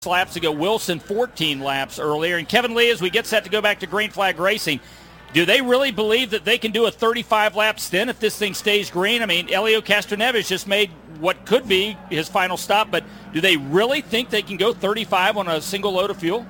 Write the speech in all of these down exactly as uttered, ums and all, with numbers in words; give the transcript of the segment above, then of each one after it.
laps ago. Wilson fourteen laps earlier. And Kevin Lee, as we get set to go back to Green Flag Racing, do they really believe that they can do a thirty-five lap stint if this thing stays green? I mean, Helio Castroneves just made what could be his final stop, but do they really think they can go thirty-five on a single load of fuel?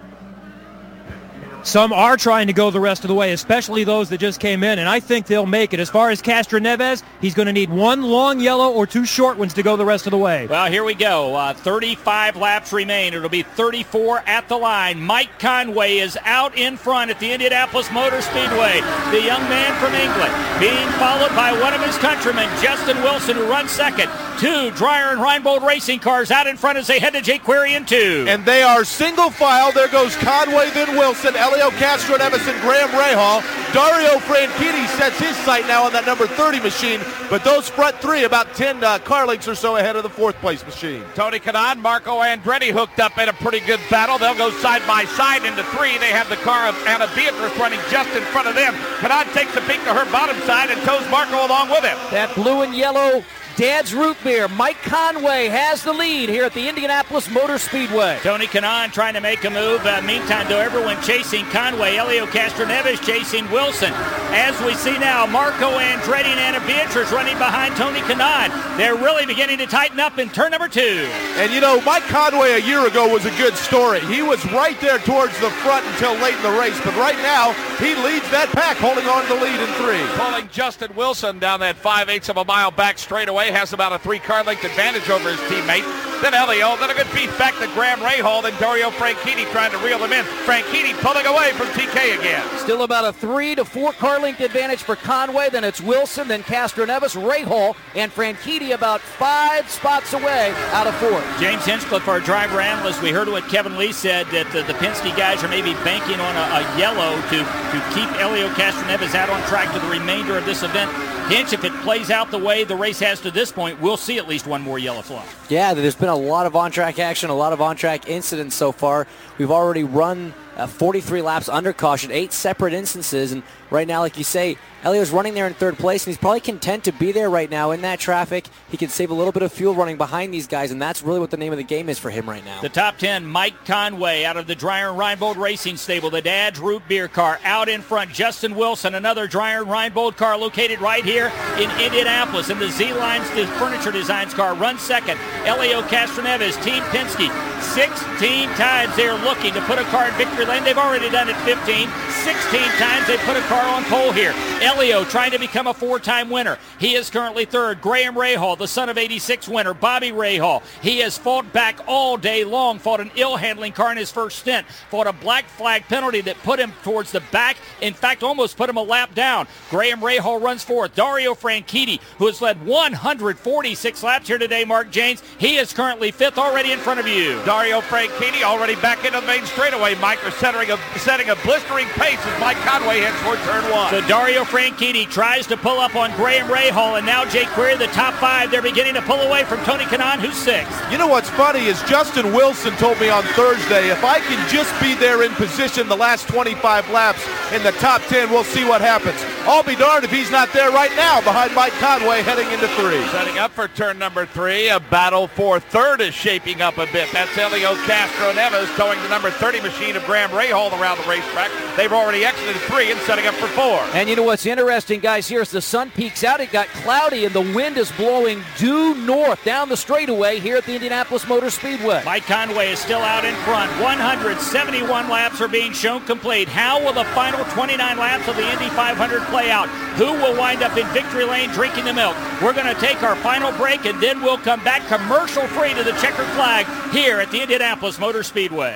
Some are trying to go the rest of the way, especially those that just came in, and I think they'll make it. As far as Castroneves, he's going to need one long yellow or two short ones to go the rest of the way. Well, here we go. Uh, thirty-five laps remain. It'll be thirty-four at the line. Mike Conway is out in front at the Indianapolis Motor Speedway. The young man from England being followed by one of his countrymen, Justin Wilson, who runs second. Two Dreyer and Reinbold racing cars out in front as they head to Jake Query in two. And they are single file. There goes Conway, then Wilson, Helio Castroneves, and Graham Rahal. Dario Franchitti sets his sight now on that number thirty machine, but those front three about ten uh, car lengths or so ahead of the fourth place machine. Tony Kanaan, Marco Andretti hooked up in a pretty good battle. They'll go side by side into three. They have the car of Anna Beatrice running just in front of them. Kanaan takes a peek to her bottom side and tows Marco along with him. That blue and yellow Dad's Root Beer. Mike Conway has the lead here at the Indianapolis Motor Speedway. Tony Kanaan trying to make a move. Uh, meantime, though, everyone chasing Conway. Helio Castroneves chasing Wilson. As we see now, Marco Andretti and Anna Beatrice running behind Tony Kanaan. They're really beginning to tighten up in turn number two. And, you know, Mike Conway a year ago was a good story. He was right there towards the front until late in the race, but right now he leads that pack, holding on to the lead in three. Pulling Justin Wilson down that five-eighths of a mile back straightaway. Has about a three-car length advantage over his teammate. Then Helio, then a good piece back to Graham Rahal, then Dario Franchitti trying to reel him in. Franchitti pulling away from T K again. Still about a three to four car length advantage for Conway. Then it's Wilson, then Castroneves, Rahal, and Franchitti about five spots away out of fourth. James Hinchcliffe, our driver analyst, we heard what Kevin Lee said, that the, the Penske guys are maybe banking on a, a yellow to, to keep Helio Castroneves out on track to the remainder of this event. Hinch, if it plays out the way the race has to this point, we'll see at least one more yellow flag. Yeah, there's been a lot of on-track action, a lot of on-track incidents so far. We've already run uh, forty-three laps under caution, eight separate instances, and right now, like you say, Helio's running there in third place, and he's probably content to be there right now in that traffic. He can save a little bit of fuel running behind these guys, and that's really what the name of the game is for him right now. The top ten, Mike Conway out of the Dreyer and Reinbold Racing Stable, the Dad's Root Beer car. Out in front, Justin Wilson, another Dreyer and Reinbold car located right here in Indianapolis. And the Z-Lines Furniture Designs car runs second. Helio Castroneves, Team Penske, sixteen times they're looking to put a car in victory lane. They've already done it fifteen. sixteen times they put a car on pole here. Helio trying to become a four-time winner. He is currently third. Graham Rahal, the son of eighty-six winner, Bobby Rahal. He has fought back all day long, fought an ill-handling car in his first stint, fought a black flag penalty that put him towards the back, in fact, almost put him a lap down. Graham Rahal runs fourth. Dario Franchitti, who has led one hundred forty-six laps here today, Mark James, he is currently fifth, already in front of you. Dario Franchitti already back into the main straightaway. Mike are setting a, setting a blistering pace as Mike Conway heads toward turn one. So Dario Franchitti tries to pull up on Graham Rahal, and now Jake Query, the top five, they're beginning to pull away from Tony Kanaan, who's sixth. You know what's funny is Justin Wilson told me on Thursday, if I can just be there in position the last twenty-five laps in the top ten, we'll see what happens. I'll be darned if he's not there right now behind Mike Conway heading into three. Setting up for turn number three, a battle for third is shaping up a bit. That's Helio Castroneves towing the number thirty machine of Graham Rahal around the racetrack. They've already exited three and setting up for four. And you know what's interesting, guys, here is the sun peeks out. It got cloudy, and the wind is blowing due north down the straightaway here at the Indianapolis Motor Speedway. Mike Conway is still out in front. one hundred seventy-one laps are being shown complete. How will the final twenty-nine laps of the Indy five hundred play out? Who will wind up in victory lane drinking the milk? We're going to take our final break, and then we'll come back commercial-free to the checkered flag here at the Indianapolis Motor Speedway.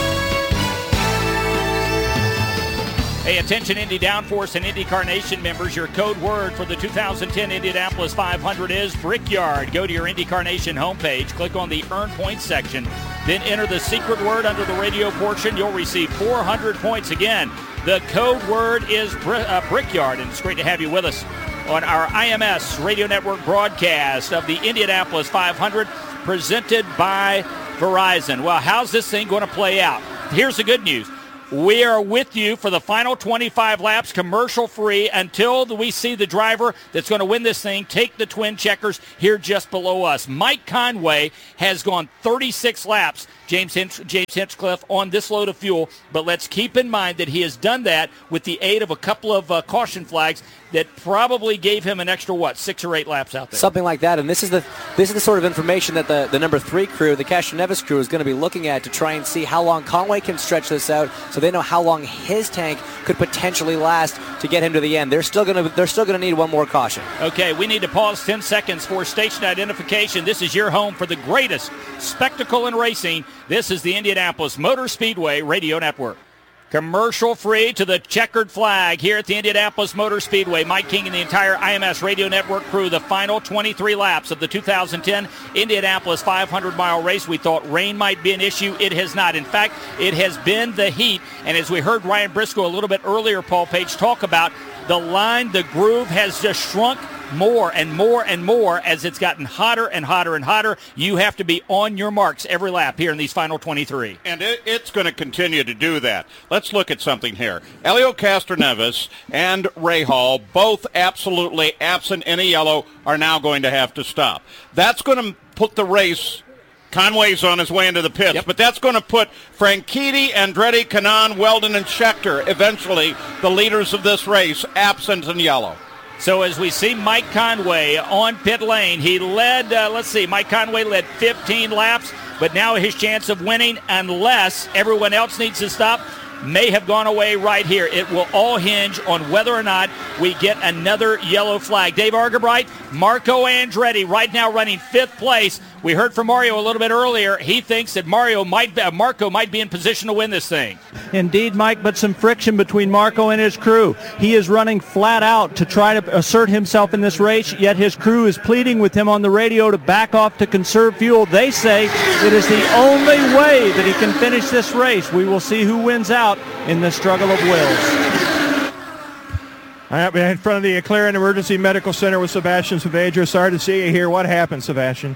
Hey, attention Indy Downforce and IndyCar Nation members, your code word for the two thousand ten Indianapolis five hundred is Brickyard. Go to your IndyCar Nation homepage, click on the Earn Points section, then enter the secret word under the radio portion. You'll receive four hundred points. Again, the code word is Br- uh, Brickyard, and it's great to have you with us on our I M S Radio Network broadcast of the Indianapolis five hundred presented by Verizon. Well, how's this thing going to play out? Here's the good news. We are with you for the final twenty-five laps, commercial-free, until we see the driver that's going to win this thing take the twin checkers here just below us. Mike Conway has gone thirty-six laps James Hinch- James Hinchcliffe on this load of fuel. But let's keep in mind that he has done that with the aid of a couple of uh, caution flags that probably gave him an extra, what, six or eight laps out there. Something like that. And this is the this is the sort of information that the, the number three crew, the Castroneves crew, is going to be looking at to try and see how long Conway can stretch this out, so they know how long his tank could potentially last to get him to the end. They're still going to they're still going to need one more caution. Okay, we need to pause ten seconds for station identification. This is your home for the greatest spectacle in racing. This is the Indianapolis Motor Speedway Radio Network. Commercial free to the checkered flag here at the Indianapolis Motor Speedway. Mike King and the entire I M S Radio Network crew, the final twenty-three laps of the two thousand ten Indianapolis five hundred mile race. We thought rain might be an issue. It has not. In fact, it has been the heat. And as we heard Ryan Briscoe a little bit earlier, Paul Page, talk about the line, the groove has just shrunk more and more and more as it's gotten hotter and hotter and hotter. You have to be on your marks every lap here in these final twenty-three. And it, it's going to continue to do that. Let's look at something here. Helio Castroneves and Rahal, both absolutely absent in a yellow, are now going to have to stop. That's going to put the race... Conway's on his way into the pits, yep. but that's going to put Franchitti, Andretti, Kanaan, Weldon, and Scheckter, eventually the leaders of this race, absent in yellow. So as we see Mike Conway on pit lane, he led, uh, let's see, Mike Conway led fifteen laps, but now his chance of winning, unless everyone else needs to stop, may have gone away right here. It will all hinge on whether or not we get another yellow flag. Dave Argabright, Marco Andretti right now running fifth place. We heard from Mario a little bit earlier. He thinks that Mario might, uh, Marco might be in position to win this thing. Indeed, Mike, but some friction between Marco and his crew. He is running flat out to try to assert himself in this race, yet his crew is pleading with him on the radio to back off to conserve fuel. They say it is the only way that he can finish this race. We will see who wins out in the struggle of wills. All right, we're in front of the Clarion Emergency Medical Center with Sebastian Saavedra. Sorry to see you here. What happened, Sebastian?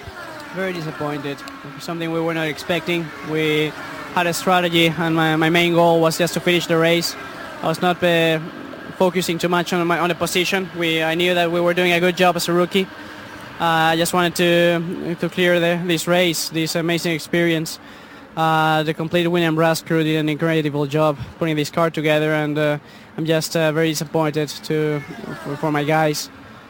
Very disappointed. Something we were not expecting. We had a strategy, and my, my main goal was just to finish the race. I was not uh, focusing too much on my on the position. We I knew that we were doing a good job as a rookie. Uh, I just wanted to to clear the, this race, this amazing experience. Uh, the complete William Brass crew did an incredible job putting this car together, and uh, I'm just uh, very disappointed to for, for my guys.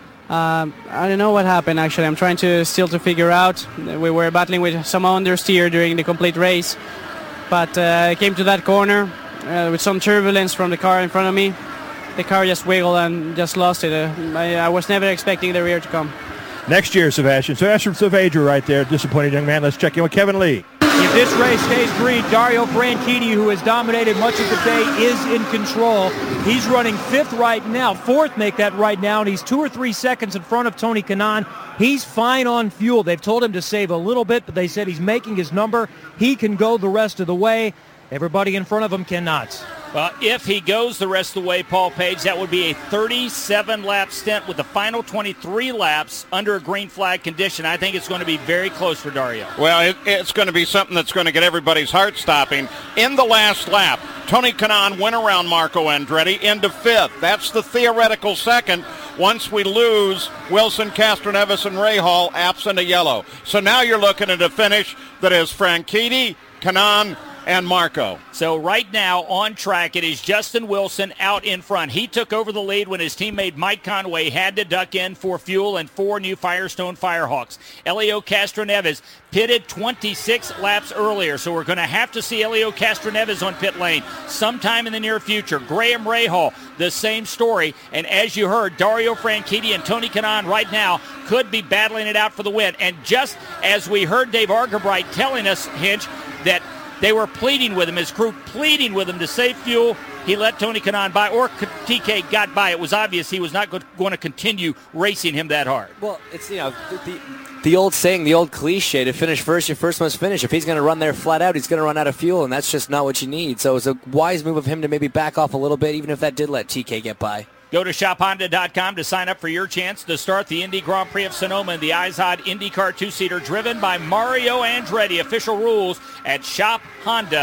Um, I don't know what happened, actually. I'm trying to still to figure out. We were battling with some understeer during the complete race, but uh, I came to that corner uh, with some turbulence from the car in front of me. The car just wiggled and just lost it. Uh, I, I was never expecting the rear to come. Next year, Sebastian. Sebastian Saavedra right there, disappointed young man. Let's check in with Kevin Lee. If this race stays green, Dario Franchitti, who has dominated much of the day, is in control. He's running fifth right now, fourth make that right now, and he's two or three seconds in front of Tony Kanaan. He's fine on fuel. They've told him to save a little bit, but they said he's making his number. He can go the rest of the way. Everybody in front of him cannot. Well, if he goes the rest of the way, Paul Page, that would be a thirty-seven lap stint with the final twenty-three laps under a green flag condition. I think it's going to be very close for Dario. Well, it, it's going to be something that's going to get everybody's heart stopping. In the last lap, Tony Kanaan went around Marco Andretti into fifth. That's the theoretical second once we lose Wilson, Castroneves, and Rahal absent a yellow. So now you're looking at a finish that is Franchitti, Kanaan, and Marco. So right now on track, it is Justin Wilson out in front. He took over the lead when his teammate Mike Conway had to duck in for fuel and four new Firestone Firehawks. Helio Castroneves pitted twenty-six laps earlier, so we're going to have to see Helio Castroneves on pit lane sometime in the near future. Graham Rahal, the same story. And as you heard, Dario Franchitti and Tony Kanaan right now could be battling it out for the win. And just as we heard Dave Argabright telling us, Hinch, that they were pleading with him, his crew pleading with him to save fuel. He let Tony Kanaan by, or T K got by. It was obvious he was not going to continue racing him that hard. Well, it's, you know, the, the, the old saying, the old cliche, to finish first, you first must finish. If he's going to run there flat out, he's going to run out of fuel, and that's just not what you need. So it's a wise move of him to maybe back off a little bit, even if that did let T K get by. Go to shop honda dot com to sign up for your chance to start the Indy Grand Prix of Sonoma in the Izod IndyCar two-seater driven by Mario Andretti. Official rules at shop honda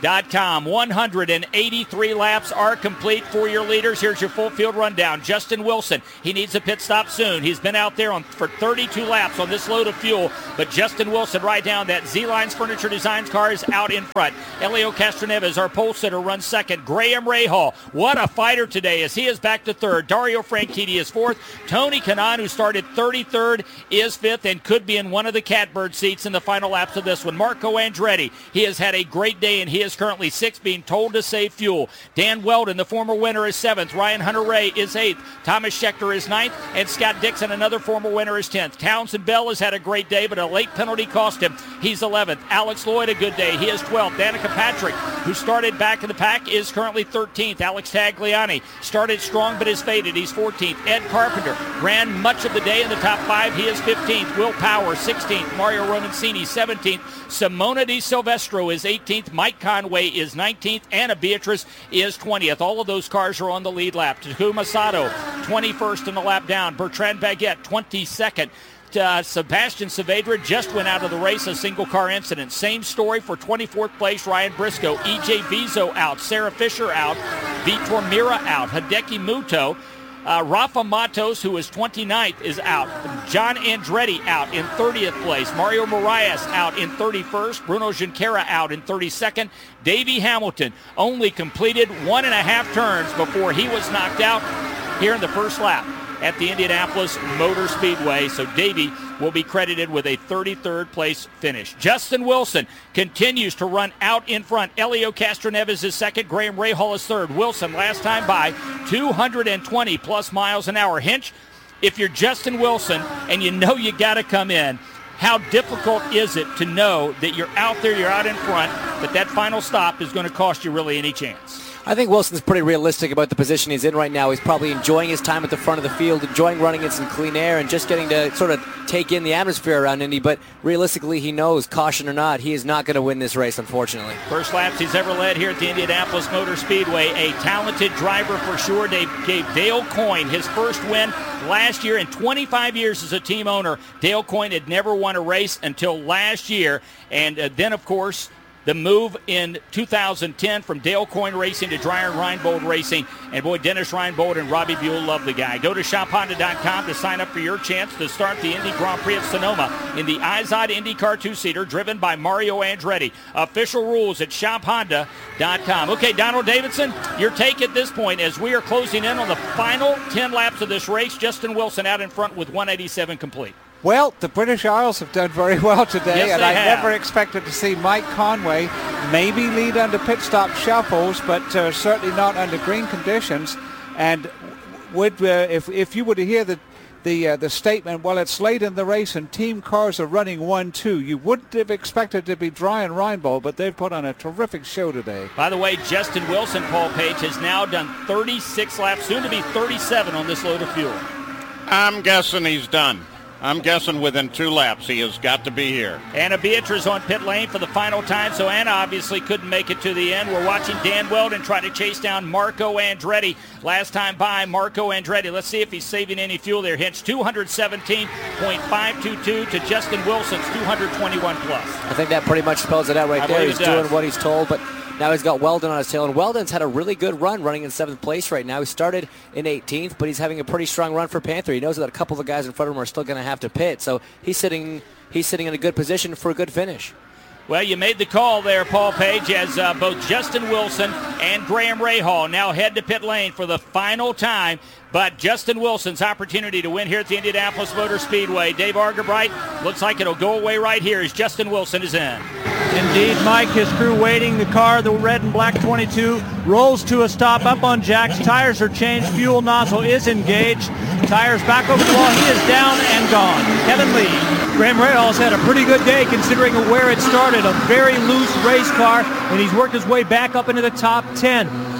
dot com. one hundred eighty-three laps are complete for your leaders. Here's your full field rundown. Justin Wilson, he needs a pit stop soon. He's been out there on for thirty-two laps on this load of fuel, but Justin Wilson right down. That Z-Lines Furniture Designs car is out in front. Elio Castroneves, our pole sitter, runs second. Graham Rahal, what a fighter today as he is back to third. Dario Franchitti is fourth. Tony Kanaan, who started thirty-third, is fifth and could be in one of the catbird seats in the final laps of this one. Marco Andretti, he has had a great day and he is currently sixth, being told to save fuel. Dan Weldon, the former winner, is seventh. Ryan Hunter-Ray is eighth. Thomas Schechter is ninth. And Scott Dixon, another former winner, is tenth. Townsend Bell has had a great day, but a late penalty cost him. He's eleventh. Alex Lloyd, a good day. He is twelfth. Danica Patrick, who started back in the pack, is currently thirteenth. Alex Tagliani started strong but is faded. He's fourteenth. Ed Carpenter ran much of the day in the top five. He is fifteenth. Will Power, sixteenth. Mario Romancini, seventeenth. Simona Di Silvestro is eighteenth. Mike Conway is nineteenth. Anna Beatrice is twentieth. All of those cars are on the lead lap. Takuma Sato, twenty-first in the lap down. Bertrand Baguette, twenty-second. Uh, Sebastian Saavedra just went out of the race, a single car incident. Same story for twenty-fourth place, Ryan Briscoe. E J Vizo out. Sarah Fisher out. Vitor Mira out. Hideki Muto. Uh, Rafa Matos, who is twenty-ninth, is out. John Andretti out in thirtieth place. Mario Moraes out in thirty-first. Bruno Junqueira out in thirty-second. Davey Hamilton only completed one and a half turns before he was knocked out here in the first lap at the Indianapolis Motor Speedway. So Davey will be credited with a thirty-third place finish. Justin Wilson continues to run out in front. Elio Castroneves is second. Graham Rahal is third. Wilson last time by two hundred twenty plus miles an hour. Hinch, if you're Justin Wilson and you know you got to come in, how difficult is it to know that you're out there, you're out in front, that that final stop is going to cost you really any chance? I think Wilson's pretty realistic about the position he's in right now. He's probably enjoying his time at the front of the field, enjoying running in some clean air and just getting to sort of take in the atmosphere around Indy. But realistically, he knows, caution or not, he is not going to win this race, unfortunately. First laps he's ever led here at the Indianapolis Motor Speedway. A talented driver for sure. They gave Dale Coyne his first win last year in twenty-five years as a team owner. Dale Coyne had never won a race until last year. And uh, then, of course, the move in two thousand ten from Dale Coyne Racing to Dreyer Reinbold Racing. And boy, Dennis Reinbold and Robbie Buell love the guy. Go to shop honda dot com to sign up for your chance to start the Indy Grand Prix of Sonoma in the Izod IndyCar two-seater driven by Mario Andretti. Official rules at shop honda dot com. Okay, Donald Davidson, your take at this point as we are closing in on the final ten laps of this race. Justin Wilson out in front with one eighty-seven complete. Well, the British Isles have done very well today, yes, and I have. never expected to see Mike Conway maybe lead under pit stop shuffles, but uh, certainly not under green conditions. And would uh, if if you were to hear the the uh, the statement, well, it's late in the race and team cars are running one two, you wouldn't have expected to be Dreyer Reinbold, but they've put on a terrific show today. By the way, Justin Wilson, Paul Page, has now done thirty-six laps, soon to be thirty-seven on this load of fuel. I'm guessing he's done. I'm guessing within two laps he has got to be here. Anna Beatrice on pit lane for the final time, so Anna obviously couldn't make it to the end. We're watching Dan Weldon try to chase down Marco Andretti. Last time by, Marco Andretti. Let's see if he's saving any fuel there. Hinch, two seventeen point five two two to Justin Wilson's two twenty-one plus. I think that pretty much spells it out right I there. He's doing does. what he's told, but now he's got Weldon on his tail, and Weldon's had a really good run running in seventh place right now. He started in eighteenth, but he's having a pretty strong run for Panther. He knows that a couple of the guys in front of him are still going to have to pit, so he's sitting he's sitting in a good position for a good finish. Well, you made the call there, Paul Page, as uh, both Justin Wilson and Graham Rahal now head to pit lane for the final time. But Justin Wilson's opportunity to win here at the Indianapolis Motor Speedway. Dave Argabright, looks like it'll go away right here as Justin Wilson is in. Indeed, Mike, his crew waiting. The car, the red and black twenty-two, rolls to a stop up on jacks. Tires are changed. Fuel nozzle is engaged. Tires back over the wall. He is down and gone. Kevin Lee. Graham Rahal's had a pretty good day considering where it started. A very loose race car, and he's worked his way back up into the top ten.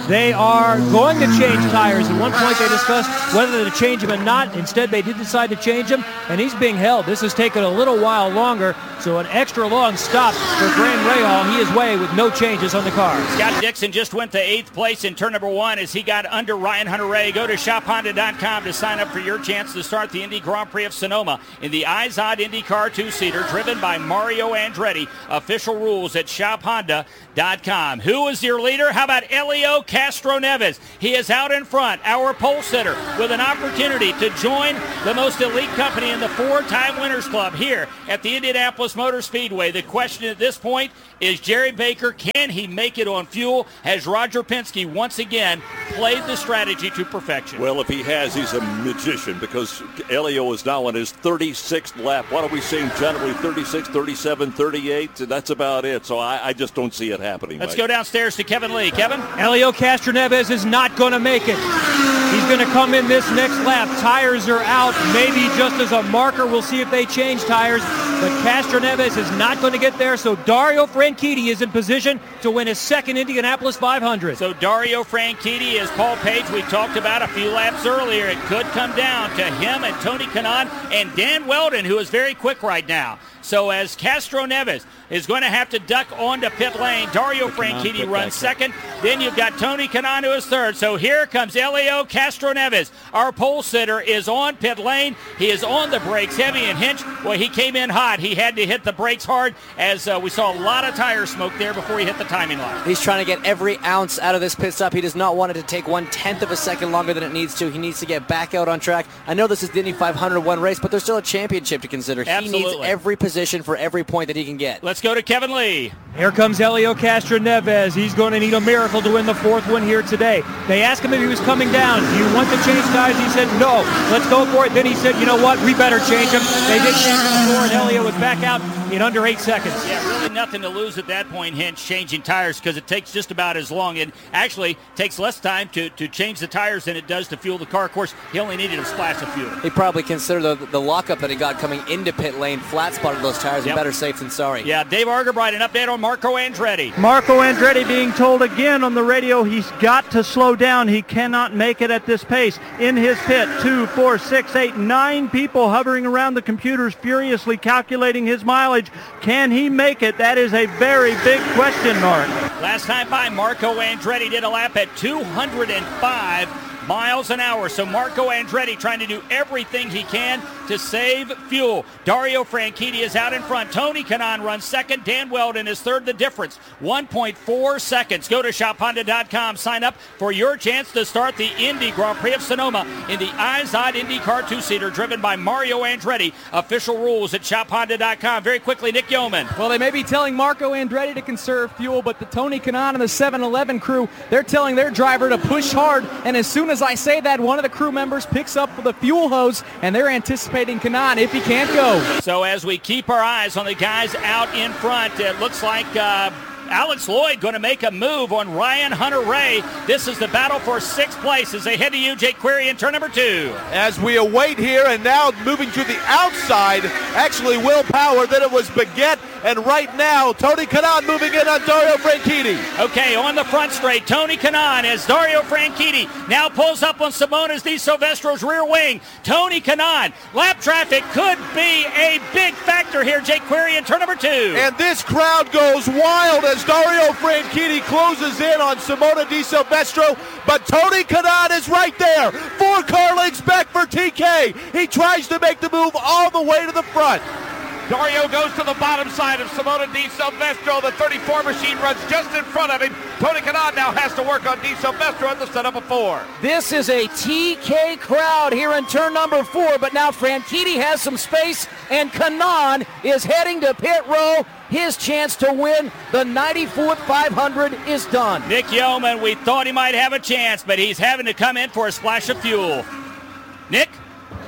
They are going to change tires. At one point they discussed whether to change them or not. Instead, they did decide to change them, and he's being held. This has taken a little while longer, so an extra long stop for Graham Rahal. He is way with no changes on the car. Scott Dixon just went to eighth place in turn number one as he got under Ryan Hunter-Reay. Go to shop honda dot com to sign up for your chance to start the Indy Grand Prix of Sonoma in the Izod IndyCar two-seater driven by Mario Andretti. Official rules at shop honda dot com. Who is your leader? How about Helio Castroneves? He is out in front, our pole sitter, with an opportunity to join the most elite company in the four-time Winners Club here at the Indianapolis Motor Speedway. The question at this point is Jerry Baker, can he make it on fuel? Has Roger Penske once again played the strategy to perfection? Well, if he has, he's a magician because Helio is now on his thirty-sixth lap. What are we seeing generally? thirty-six, thirty-seven, thirty-eight? That's about it. So I, I just don't see it happening. Let's Mike. go downstairs to Kevin Lee. Kevin? Helio Castroneves is not going to make it. He's going to come in this next lap. Tires are out. Maybe just as a marker, we'll see if they change tires. But Castroneves is not going to get there, so Dario Franchitti is in position to win his second Indianapolis five hundred. So Dario Franchitti is Paul Page. We talked about a few laps earlier. It could come down to him and Tony Kanaan and Dan Weldon, who is very quick right now. So as Castroneves is going to have to duck onto pit lane, Dario Franchitti runs second. Then you've got Tony Kanaan who is third. So here comes Helio Castroneves. Our pole sitter is on pit lane. He is on the brakes heavy and Hinch. Well, he came in hot. He had to hit the brakes hard as uh, we saw a lot of tire smoke there before he hit the timing line. He's trying to get every ounce out of this pit stop. He does not want it to take one-tenth of a second longer than it needs to. He needs to get back out on track. I know this is the Indy five hundred one race, but there's still a championship to consider. Absolutely. He needs every position for every point that he can get. Let's go to Kevin Lee. Here comes Helio Castroneves. He's going to need a miracle to win the fourth one here today. They asked him if he was coming down. Do you want to change tires? He said, no. Let's go for it. Then he said, you know what? We better change them. They did change them before, and Helio was back out in under eight seconds. Yeah, really nothing to lose at that point, Hinch, changing tires, because it takes just about as long. It actually takes less time to, to change the tires than it does to fuel the car. Of course, he only needed a splash of fuel. He probably considered the, the lockup that he got coming into pit lane, flat spotted those tires, Yep. and better safe than sorry. Yeah, Dave Argerbright, an update on Marco Andretti. Marco Andretti being told again on the radio he's got to slow down. He cannot make it at this pace. In his pit, two, four, six, eight, nine people hovering around the computers furiously calculating his mileage. Can he make it? That is a very big question mark. Last time by, Marco Andretti did a lap at two hundred five miles an hour. So Marco Andretti trying to do everything he can to save fuel. Dario Franchitti is out in front. Tony Kanaan runs second. Dan Weldon is third. The difference, one point four seconds. Go to shop honda dot com. Sign up for your chance to start the Indy Grand Prix of Sonoma in the Izod IndyCar two-seater driven by Mario Andretti. Official rules at shop honda dot com. Very quickly, Nick Yeoman. Well, they may be telling Marco Andretti to conserve fuel, but the Tony Kanaan and the seven eleven crew, they're telling their driver to push hard, and as soon as I say that, one of the crew members picks up the fuel hose, and they're anticipating Kanaan if he can't go. So as we keep our eyes on the guys out in front, it looks like uh, Alex Lloyd going to make a move on Ryan Hunter-Reay. This is the battle for sixth place as they head to you, Jake Query, in turn number two. As we await here, and now moving to the outside, actually Will Power, then it was Baguette, and right now Tony Kanaan moving in on Dario Franchitti. Okay, on the front straight, Tony Kanaan as Dario Franchitti now pulls up on Simonas Di Silvestro's rear wing. Tony Kanaan, lap traffic could be a big factor here, Jake Query, in turn number two. And this crowd goes wild as Dario Franchitti closes in on Simona Di Silvestro, but Tony Kanaan is right there. Four car lengths back for T K. He tries to make the move all the way to the front. Dario goes to the bottom side of Simona Di Silvestro. The thirty-four machine runs just in front of him. Tony Kanaan now has to work on Di Silvestro at the setup of four. This is a T K crowd here in turn number four, but now Franchitti has some space, and Kanaan is heading to pit row. His chance to win the ninety-fourth five hundred is done. Nick Yeoman, we thought he might have a chance, but he's having to come in for a splash of fuel. Nick?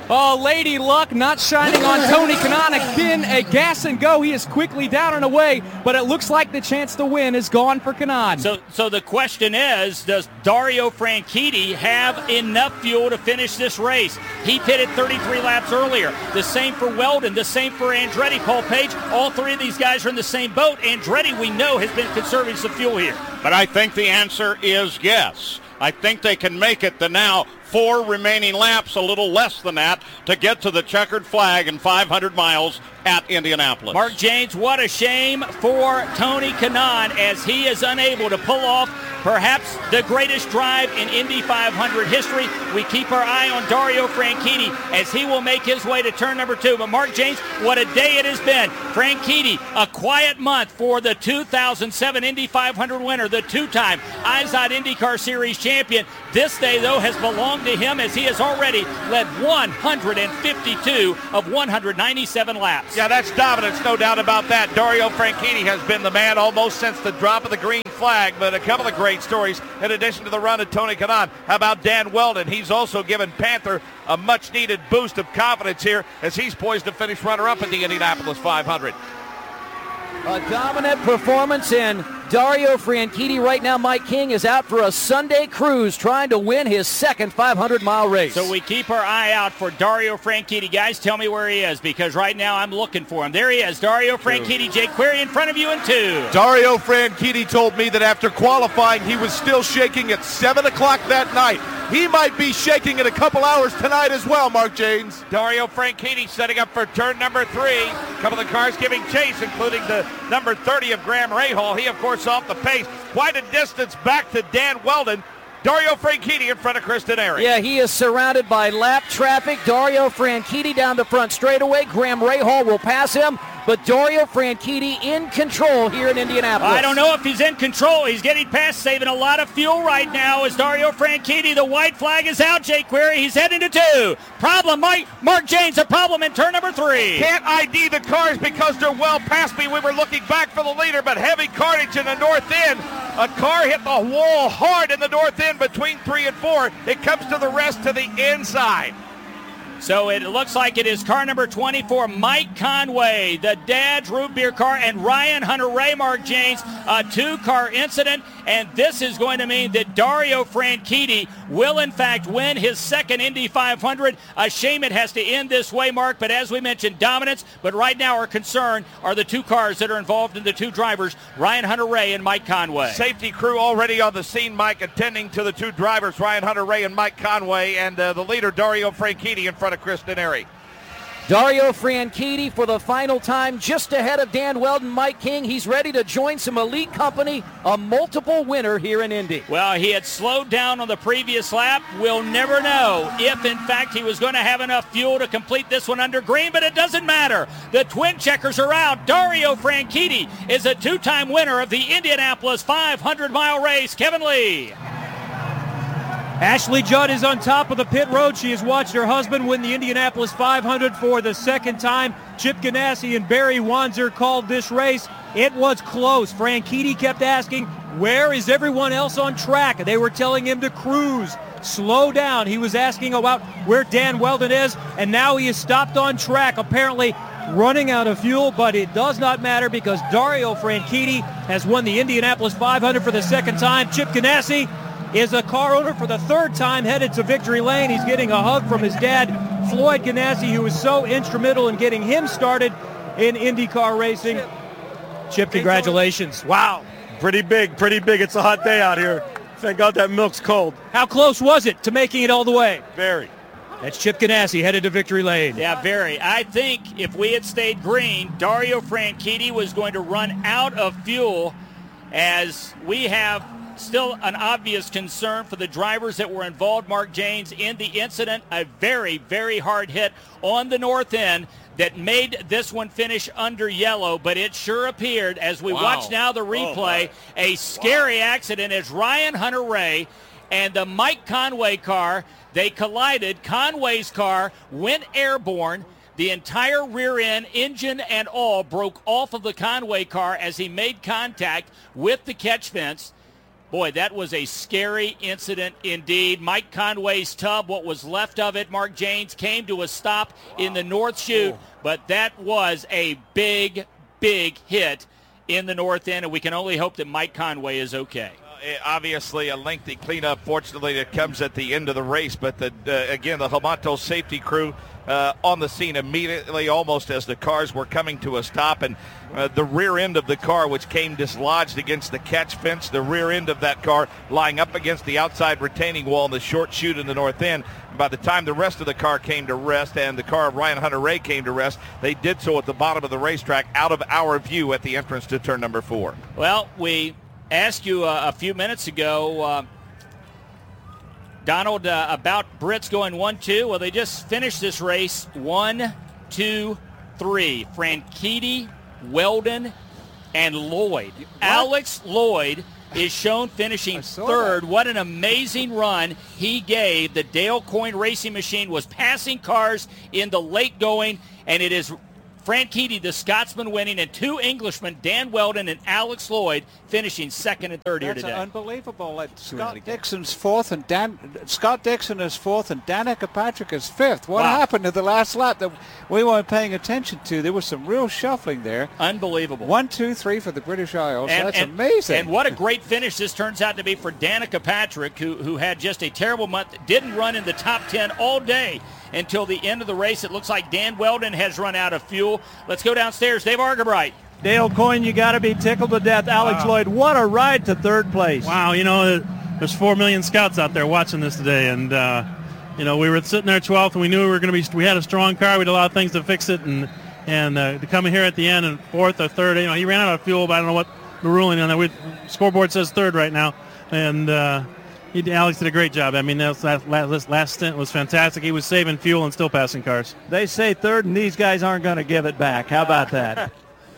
Oh, Lady Luck not shining on Tony Kanaan. Again, a gas and go. He is quickly down and away, but it looks like the chance to win is gone for Kanaan. So, so the question is, does Dario Franchitti have enough fuel to finish this race? He pitted thirty-three laps earlier. The same for Weldon. The same for Andretti. Paul Page. All three of these guys are in the same boat. Andretti, we know, has been conserving some fuel here. But I think the answer is yes. I think they can make it the now four remaining laps, a little less than that, to get to the checkered flag in five hundred miles at Indianapolis. Mark James, what a shame for Tony Kanaan as he is unable to pull off perhaps the greatest drive in Indy five hundred history. We keep our eye on Dario Franchitti as he will make his way to turn number two. But Mark James, what a day it has been. Franchitti, a quiet month for the two thousand seven Indy five hundred winner, the two-time Izod IndyCar Series champion. This day, though, has belonged to him as he has already led one hundred fifty-two of one hundred ninety-seven laps. Yeah, that's dominance, no doubt about that. Dario Franchitti has been the man almost since the drop of the green flag, but a couple of great stories in addition to the run of Tony Kanaan. How about Dan Weldon? He's also given Panther a much-needed boost of confidence here as he's poised to finish runner-up in the Indianapolis five hundred. A dominant performance in Dario Franchitti. Right now, Mike King is out for a Sunday cruise trying to win his second five hundred mile race. So we keep our eye out for Dario Franchitti. Guys, tell me where he is because right now I'm looking for him. There he is, Dario Franchitti. Jake Query in front of you in two. Dario Franchitti told me that after qualifying, he was still shaking at seven o'clock that night. He might be shaking in a couple hours tonight as well, Mark James. Dario Franchitti setting up for turn number three. A couple of cars giving chase, including the number thirty of Graham Rahal. He, of course, off the pace. Quite a distance back to Dan Weldon. Dario Franchitti in front of Kristen Ehring. Yeah, he is surrounded by lap traffic. Dario Franchitti down the front straightaway. Graham Rahal will pass him, but Dario Franchitti in control here in Indianapolis. I don't know if he's in control. He's getting past, saving a lot of fuel right now as Dario Franchitti. The white flag is out, Jake Query. He's heading to two. Problem, Mike, Mark James, a problem in turn number three. Can't I D the cars because they're well past me. We were looking back for the leader, but heavy carnage in the north end. A car hit the wall hard in the north end between three and four. It comes to the rest to the inside. So it looks like it is car number twenty-four, Mike Conway, the Dad's Root Beer car, and Ryan Hunter-Reay, Mark James, a two-car incident. And this is going to mean that Dario Franchitti will, in fact, win his second Indy five hundred. A shame it has to end this way, Mark, but as we mentioned, dominance. But right now our concern are the two cars that are involved in the two drivers, Ryan Hunter-Reay and Mike Conway. Safety crew already on the scene, Mike, attending to the two drivers, Ryan Hunter-Reay and Mike Conway, and uh, the leader, Dario Franchitti, in front of Kristen Ehring. Dario Franchitti for the final time, just ahead of Dan Weldon, Mike King. He's ready to join some elite company, a multiple winner here in Indy. Well, he had slowed down on the previous lap. We'll never know if, in fact, he was going to have enough fuel to complete this one under green, but it doesn't matter. The twin checkers are out. Dario Franchitti is a two-time winner of the Indianapolis five hundred mile race. Kevin Lee. Ashley Judd is on top of the pit road. She has watched her husband win the Indianapolis five hundred for the second time. Chip Ganassi and Barry Wanzer called this race. It was close. Franchitti kept asking, where is everyone else on track? They were telling him to cruise, slow down. He was asking about where Dan Weldon is, and now he is stopped on track, apparently running out of fuel, but it does not matter because Dario Franchitti has won the Indianapolis five hundred for the second time. Chip Ganassi is a car owner for the third time, headed to victory lane. He's getting a hug from his dad, Floyd Ganassi, who was so instrumental in getting him started in IndyCar racing. Chip, congratulations. Wow. Pretty big, pretty big. It's a hot day out here. Thank God that milk's cold. How close was it to making it all the way? Very. That's Chip Ganassi headed to victory lane. Yeah, very. I think if we had stayed green, Dario Franchitti was going to run out of fuel, as we have still an obvious concern for the drivers that were involved, Mark James, in the incident. A very, very hard hit on the north end that made this one finish under yellow, but it sure appeared, as we Wow. watch now the replay, Oh, a scary wow. accident as Ryan Hunter-Reay and the Mike Conway car, they collided. Conway's car went airborne. The entire rear end, engine and all, broke off of the Conway car as he made contact with the catch fence. Boy, that was a scary incident indeed. Mike Conway's tub, what was left of it, Mark Jaynes, came to a stop in the north chute, but that was a big, big hit in the north end, and we can only hope that Mike Conway is okay. Obviously a lengthy cleanup, fortunately, that comes at the end of the race. But, the, uh, again, the Hamato safety crew uh, on the scene immediately, almost as the cars were coming to a stop. And uh, the rear end of the car, which came dislodged against the catch fence, the rear end of that car lying up against the outside retaining wall in the short chute in the north end. By the time the rest of the car came to rest and the car of Ryan Hunter-Reay came to rest, they did so at the bottom of the racetrack, out of our view at the entrance to turn number four. Well, we asked you uh, a few minutes ago, uh, Donald, uh, about Brits going one two. Well, they just finished this race one, two, three. Franchitti, Weldon, and Lloyd. What? Alex Lloyd is shown finishing third. That. What an amazing run he gave. The Dale Coyne Racing Machine was passing cars in the late going, and it is Franchitti, the Scotsman, winning, and two Englishmen, Dan Weldon and Alex Lloyd, finishing second and third That's here today. Unbelievable. Scott really Dixon's fourth, and Dan Scott Dixon is fourth, and Danica Patrick is fifth. What wow. happened to the last lap that we weren't paying attention to? There was some real shuffling there. Unbelievable. One, two, three for the British Isles. And, That's and, amazing. And what a great finish this turns out to be for Danica Patrick, who who had just a terrible month, didn't run in the top ten all day until the end of the race. It looks like Dan Weldon has run out of fuel. Let's go downstairs. Dave Argabright. Dale Coyne, you got to be tickled to death. Alex wow. Lloyd, what a ride to third place. Wow, you know, there's four million scouts out there watching this today, and uh, you know, we were sitting there twelfth, and we knew we were going to be. We had a strong car. We had a lot of things to fix it, and and uh, to come in here at the end and fourth or third, you know, he ran out of fuel, but I don't know what the ruling on that. We, scoreboard says third right now, and. Uh, He, Alex did a great job. I mean, that last, last stint was fantastic. He was saving fuel and still passing cars. They say third, and these guys aren't going to give it back. How about that?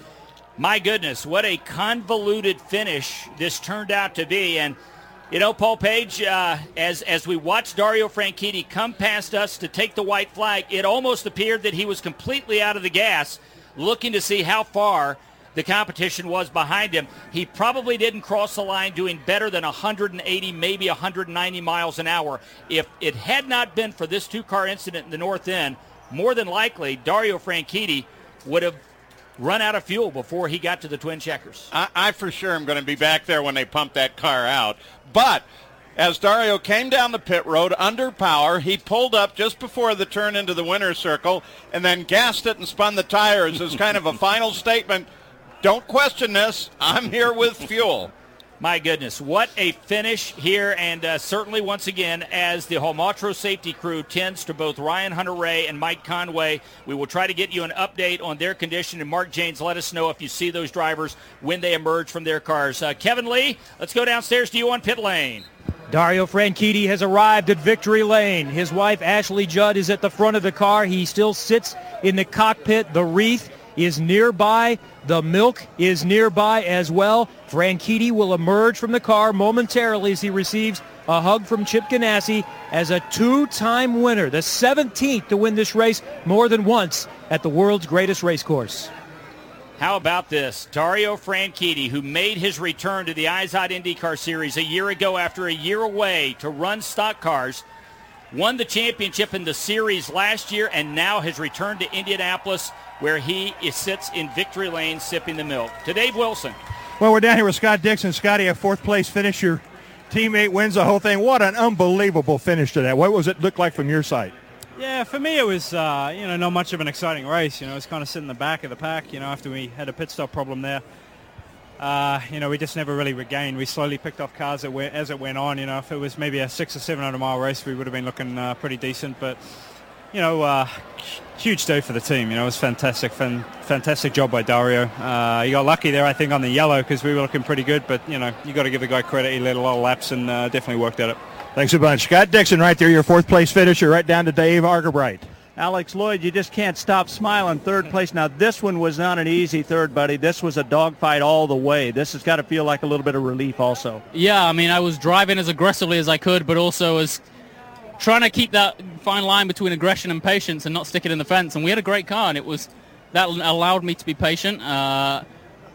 My goodness, what a convoluted finish this turned out to be. And, you know, Paul Page, uh, as, as we watched Dario Franchitti come past us to take the white flag, it almost appeared that he was completely out of the gas, looking to see how far the competition was behind him. He probably didn't cross the line doing better than one hundred eighty, maybe one hundred ninety miles an hour. If it had not been for this two-car incident in the north end, more than likely Dario Franchitti would have run out of fuel before he got to the Twin Checkers. I, I for sure am going to be back there when they pump that car out. But as Dario came down the pit road under power, he pulled up just before the turn into the winner's circle and then gassed it and spun the tires as kind of a final statement. Don't question this. I'm here with fuel. My goodness, what a finish here, and uh, certainly once again, as the Homatro safety crew tends to both Ryan Hunter-Reay and Mike Conway, we will try to get you an update on their condition, and Mark Jaynes, let us know if you see those drivers when they emerge from their cars. Uh, Kevin Lee, let's go downstairs to you on pit lane. Dario Franchitti has arrived at victory lane. His wife, Ashley Judd, is at the front of the car. He still sits in the cockpit. The wreath is nearby. The milk is nearby as well. Franchitti will emerge from the car momentarily as he receives a hug from Chip Ganassi as a two-time winner, the seventeenth to win this race more than once at the world's greatest race course. How about this? Dario Franchitti, who made his return to the Izod IndyCar Series a year ago after a year away to run stock cars, won the championship in the series last year, and now has returned to Indianapolis, where he is, sits in victory lane sipping the milk. To Dave Wilson. Well, we're down here with Scott Dixon. Scotty, a fourth place finish. Your teammate wins the whole thing. What an unbelievable finish to that. What was it look like from your side? Yeah, for me it was, uh, you know, not much of an exciting race. You know, it was kind of sitting in the back of the pack, you know, after we had a pit stop problem there. Uh, you know, we just never really regained. We slowly picked off cars as it went on. You know, if it was maybe a six or seven hundred mile race, we would have been looking uh, pretty decent. But, you know, uh, huge day for the team. You know, it was fantastic. Fan, fantastic job by Dario. Uh, he got lucky there, I think, on the yellow because we were looking pretty good. But, you know, you got to give the guy credit. He led a lot of laps and uh, definitely worked at it. Thanks a bunch. Scott Dixon right there, your fourth place finisher, right down to Dave Argabright. Alex Lloyd, you just can't stop smiling. Third place. Now, this one was not an easy third, buddy. This was a dogfight all the way. This has got to feel like a little bit of relief also. Yeah, I mean, I was driving as aggressively as I could, but also as trying to keep that fine line between aggression and patience and not stick it in the fence. And we had a great car, and it was that allowed me to be patient. Uh,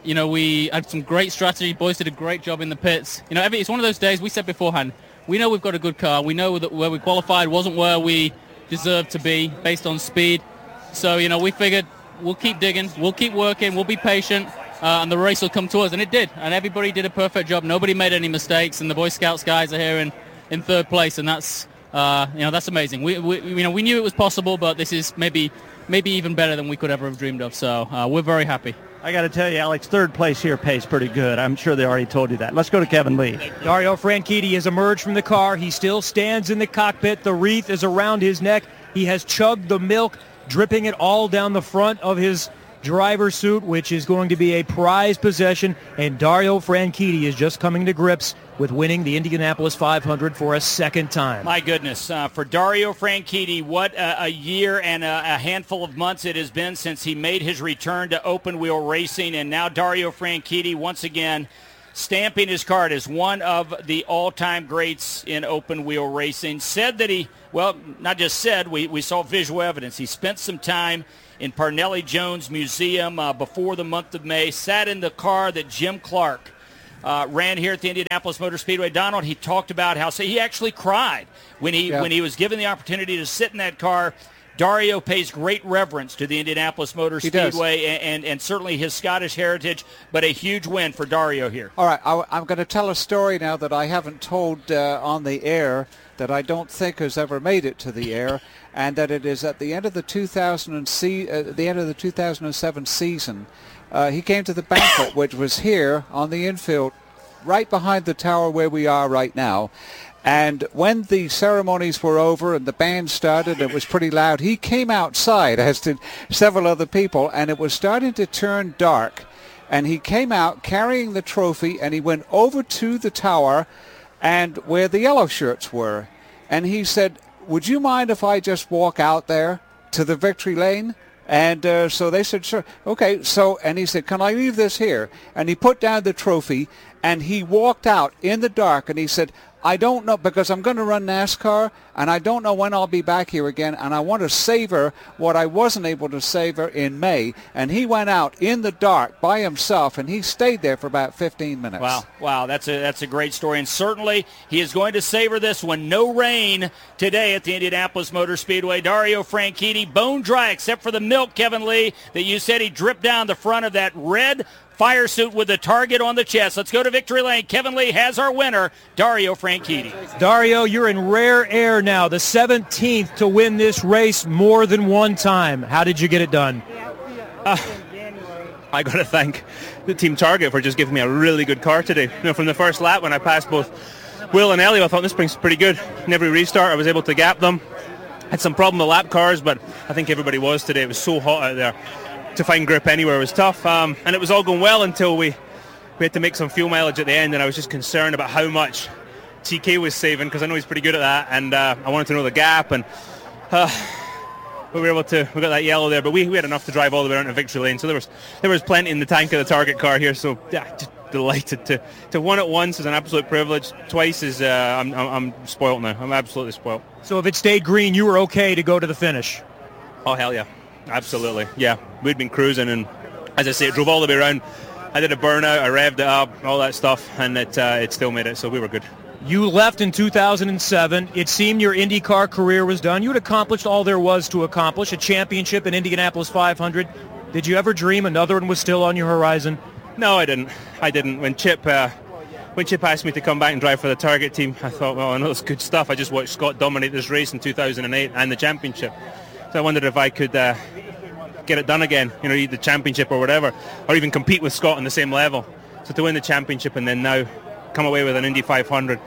you know, we had some great strategy. Boys did a great job in the pits. You know, every, it's one of those days we said beforehand, we know we've got a good car. We know that where we qualified wasn't where we deserved to be based on speed. So, you know, we figured we'll keep digging, we'll keep working, we'll be patient, uh, and the race will come to us. And it did. And everybody did a perfect job. Nobody made any mistakes. And the Boy Scouts guys are here in, in third place. And that's, uh, you know, that's amazing. We, we, you know, we knew it was possible, but this is maybe maybe even better than we could ever have dreamed of. So uh, we're very happy. I got to tell you, Alex, third place here pays pretty good. I'm sure they already told you that. Let's go to Kevin Lee. Dario Franchitti has emerged from the car. He still stands in the cockpit. The wreath is around his neck. He has chugged the milk, dripping it all down the front of his driver's suit, which is going to be a prized possession. And Dario Franchitti is just coming to grips with winning the Indianapolis five hundred for a second time. My goodness, uh, for Dario Franchitti, what a, a year and a, a handful of months it has been since he made his return to open-wheel racing. And now Dario Franchitti, once again, stamping his card as one of the all-time greats in open-wheel racing. Said that he, well, not just said, we, we saw visual evidence. He spent some time in Parnelli Jones Museum uh, before the month of May, sat in the car that Jim Clark uh, ran here at the Indianapolis Motor Speedway. Donald, he talked about how so he actually cried when he yeah. when he was given the opportunity to sit in that car. Dario pays great reverence to the Indianapolis Motor He Speedway and, and, and certainly his Scottish heritage, but a huge win for Dario here. All right, I, I'm going to tell a story now that I haven't told uh, on the air, that I don't think has ever made it to the air, and that it is at the end of the two thousand se- uh, the end of the two thousand seven season. Uh, he came to the banquet, which was here on the infield, right behind the tower where we are right now. And when the ceremonies were over and the band started, it was pretty loud. He came outside, as did several other people, and it was starting to turn dark. And he came out carrying the trophy, and he went over to the tower and where the yellow shirts were. And he said, would you mind if I just walk out there to the victory lane? And uh, so they said, sure. Okay, so, and he said, can I leave this here? And he put down the trophy, and he walked out in the dark, and he said, I don't know, because I'm going to run NASCAR, and I don't know when I'll be back here again, and I want to savor what I wasn't able to savor in May. And he went out in the dark by himself, and he stayed there for about fifteen minutes. Wow, wow, that's a that's a great story, and certainly he is going to savor this one. No rain today at the Indianapolis Motor Speedway. Dario Franchitti, bone dry except for the milk, Kevin Lee, that you said he dripped down the front of that red fire suit with the target on the chest. Let's go to victory lane. Kevin Lee has our winner, Dario Franchitti. Dario, you're in rare air now, the seventeenth to win this race more than one time. How did you get it done? Uh, I got to thank the Team Target for just giving me a really good car today. You know, from the first lap when I passed both Will and Elio, I thought this thing's pretty good. In every restart, I was able to gap them. Had some problem with lap cars, but I think everybody was today. It was so hot out there. To find grip anywhere was tough, um, and it was all going well until we we had to make some fuel mileage at the end, and I was just concerned about how much T K was saving, because I know he's pretty good at that, and uh, I wanted to know the gap, and uh, we were able to, we got that yellow there, but we, we had enough to drive all the way around to victory lane, so there was there was plenty in the tank of the Target car here, so yeah, just delighted to to win it once is an absolute privilege. Twice is uh, I'm, I'm I'm spoiled now. I'm absolutely spoiled. So if it stayed green, you were okay to go to the finish? Oh hell yeah. Absolutely, yeah. We'd been cruising, and as I say, it drove all the way around. I did a burnout, I revved it up, all that stuff, and it uh, it still made it, so we were good. You left in two thousand seven. It seemed your IndyCar career was done. You had accomplished all there was to accomplish, a championship in Indianapolis five hundred. Did you ever dream another one was still on your horizon? No, I didn't. I didn't. When Chip uh, when Chip asked me to come back and drive for the Target team, I thought, well, I know it's good stuff. I just watched Scott dominate this race in two thousand eight and the championship. So I wondered if I could uh, get it done again, you know, the championship or whatever, or even compete with Scott on the same level. So to win the championship and then now come away with an Indy five hundred,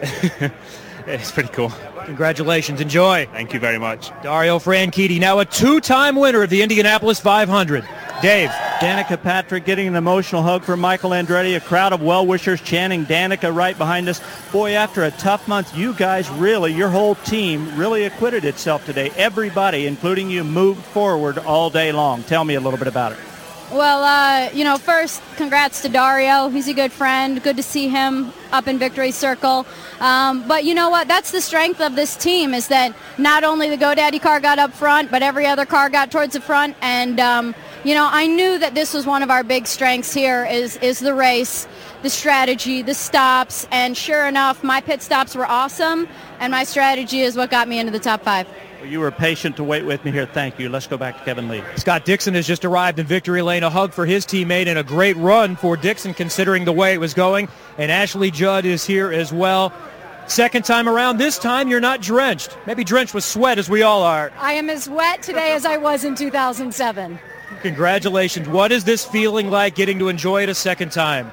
it's pretty cool. Congratulations. Enjoy. Thank you very much. Dario Franchitti, now a two-time winner of the Indianapolis five hundred. Dave. Danica Patrick getting an emotional hug from Michael Andretti, a crowd of well-wishers chanting Danica right behind us. Boy, after a tough month, you guys really, your whole team really acquitted itself today. Everybody, including you, moved forward all day long. Tell me a little bit about it. Well, uh, you know, first, congrats to Dario. He's a good friend. Good to see him up in Victory Circle. Um, but you know what? That's the strength of this team, is that not only the GoDaddy car got up front, but every other car got towards the front. And, um, you know, I knew that this was one of our big strengths here is, is the race, the strategy, the stops, and sure enough, my pit stops were awesome, and my strategy is what got me into the top five. Well, you were patient to wait with me here. Thank you. Let's go back to Kevin Lee. Scott Dixon has just arrived in victory lane. A hug for his teammate and a great run for Dixon considering the way it was going. And Ashley Judd is here as well. Second time around. This time you're not drenched. Maybe drenched with sweat as we all are. I am as wet today as I was in two thousand seven. Congratulations. What is this feeling like getting to enjoy it a second time?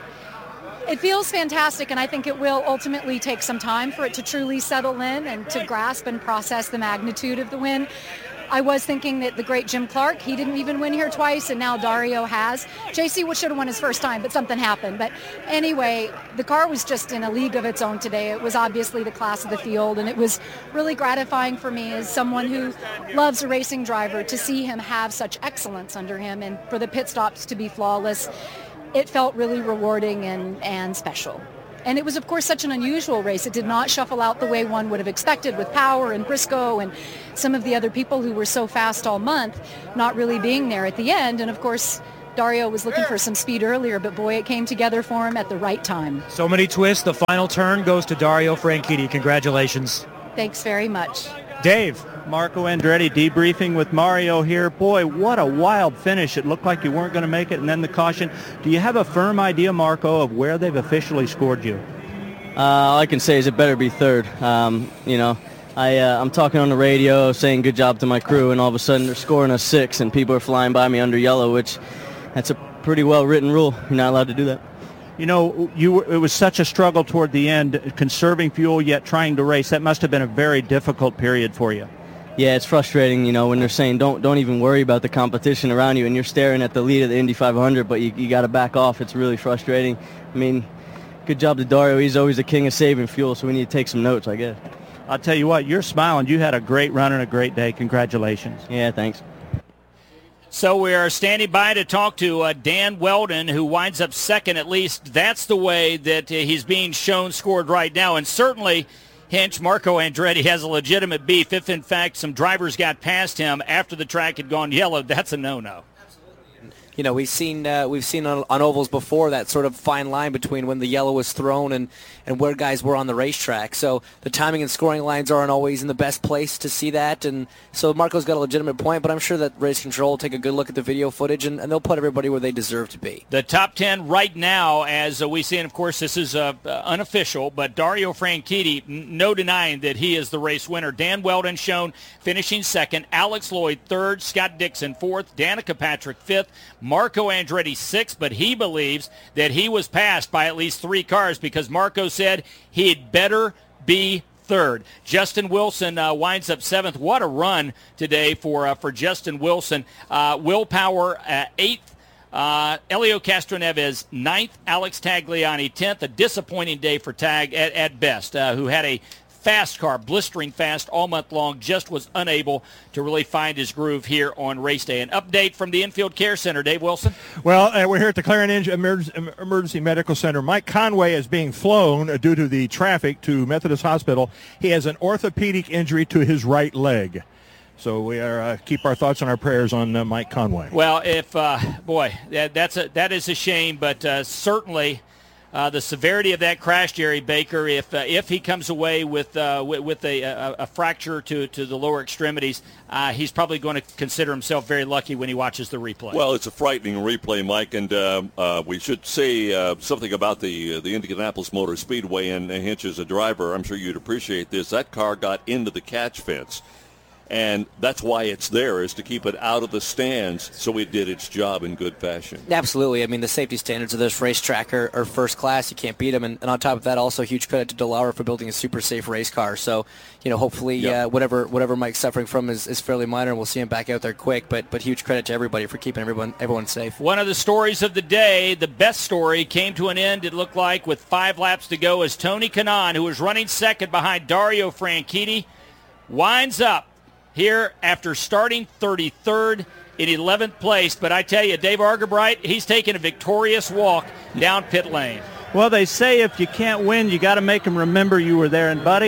It feels fantastic, and I think it will ultimately take some time for it to truly settle in and to grasp and process the magnitude of the win. I was thinking that the great Jim Clark, he didn't even win here twice, and now Dario has. J C should have won his first time, but something happened. But anyway, the car was just in a league of its own today. It was obviously the class of the field, and it was really gratifying for me as someone who loves a racing driver to see him have such excellence under him and for the pit stops to be flawless. It felt really rewarding and, and special. And it was, of course, such an unusual race. It did not shuffle out the way one would have expected with Power and Briscoe and some of the other people who were so fast all month not really being there at the end. And, of course, Dario was looking for some speed earlier, but, boy, it came together for him at the right time. So many twists. The final turn goes to Dario Franchitti. Congratulations. Thanks very much. Dave. Marco Andretti debriefing with Mario here. Boy, what a wild finish. It looked like you weren't going to make it, and then the caution. Do you have a firm idea, Marco, of where they've officially scored you? Uh, all I can say is it better be third. Um, you know, I, uh, I'm talking on the radio saying good job to my crew, and all of a sudden they're scoring a six, and people are flying by me under yellow, which that's a pretty well-written rule. You're not allowed to do that. You know, you it was such a struggle toward the end, conserving fuel yet trying to race. That must have been a very difficult period for you. Yeah, it's frustrating, you know, when they're saying don't don't even worry about the competition around you, and you're staring at the lead of the Indy five hundred, but you, you got to back off. It's really frustrating. I mean, good job to Dario. He's always the king of saving fuel, so we need to take some notes, I guess. I'll tell you what, you're smiling. You had a great run and a great day. Congratulations. Yeah, thanks. So we are standing by to talk to uh, Dan Wheldon, who winds up second. At least that's the way that uh, he's being shown scored right now, and certainly Hinch, Marco Andretti has a legitimate beef. If, in fact, some drivers got past him after the track had gone yellow, that's a no-no. You know, we've seen uh, we've seen on, on ovals before that sort of fine line between when the yellow was thrown and, and where guys were on the racetrack. So the timing and scoring lines aren't always in the best place to see that. And so Marco's got a legitimate point, but I'm sure that Race Control will take a good look at the video footage and, and they'll put everybody where they deserve to be. The top ten right now, as uh, we see, and of course this is uh, uh, unofficial, but Dario Franchitti, n- no denying that he is the race winner. Dan Wheldon shown finishing second, Alex Lloyd third, Scott Dixon fourth, Danica Patrick fifth, Marco Andretti sixth, but he believes that he was passed by at least three cars because Marco said he'd better be third. Justin Wilson uh, winds up seventh. What a run today for uh, for Justin Wilson. Uh, Will Power uh, eighth. Uh, Elio Castroneves ninth. Alex Tagliani tenth. A disappointing day for Tag at, at best, uh, who had a fast car, blistering fast all month long, just was unable to really find his groove here on race day. An update from the Infield Care Center, Dave Wilson. Well, uh, we're here at the Clarion Emergency Medical Center. Mike Conway is being flown uh, due to the traffic to Methodist Hospital. He has an orthopedic injury to his right leg. So we are uh, keep our thoughts and our prayers on uh, Mike Conway. Well, if uh, boy, that, that's a that is a shame, but uh, certainly. Uh, the severity of that crash, Jerry Baker, if uh, if he comes away with uh, with, with a, a, a fracture to, to the lower extremities, uh, he's probably going to consider himself very lucky when he watches the replay. Well, it's a frightening replay, Mike, and uh, uh, we should say uh, something about the uh, the Indianapolis Motor Speedway and, and Hinch as a driver. I'm sure you'd appreciate this. That car got into the catch fence. And that's why it's there, is to keep it out of the stands, so it did its job in good fashion. Absolutely. I mean, the safety standards of this racetrack are, are first class. You can't beat them. And, and on top of that, also huge credit to DeLauro for building a super safe race car. So, you know, hopefully yep. uh, whatever whatever Mike's suffering from is, is fairly minor, and we'll see him back out there quick. But but huge credit to everybody for keeping everyone everyone safe. One of the stories of the day, the best story, came to an end, it looked like, with five laps to go, as Tony Kanaan, who was running second behind Dario Franchitti, winds up here after starting thirty-third in eleventh place. But I tell you, Dave Argabright, he's taking a victorious walk down pit lane. Well, they say if you can't win, you got to make them remember you were there. And, buddy,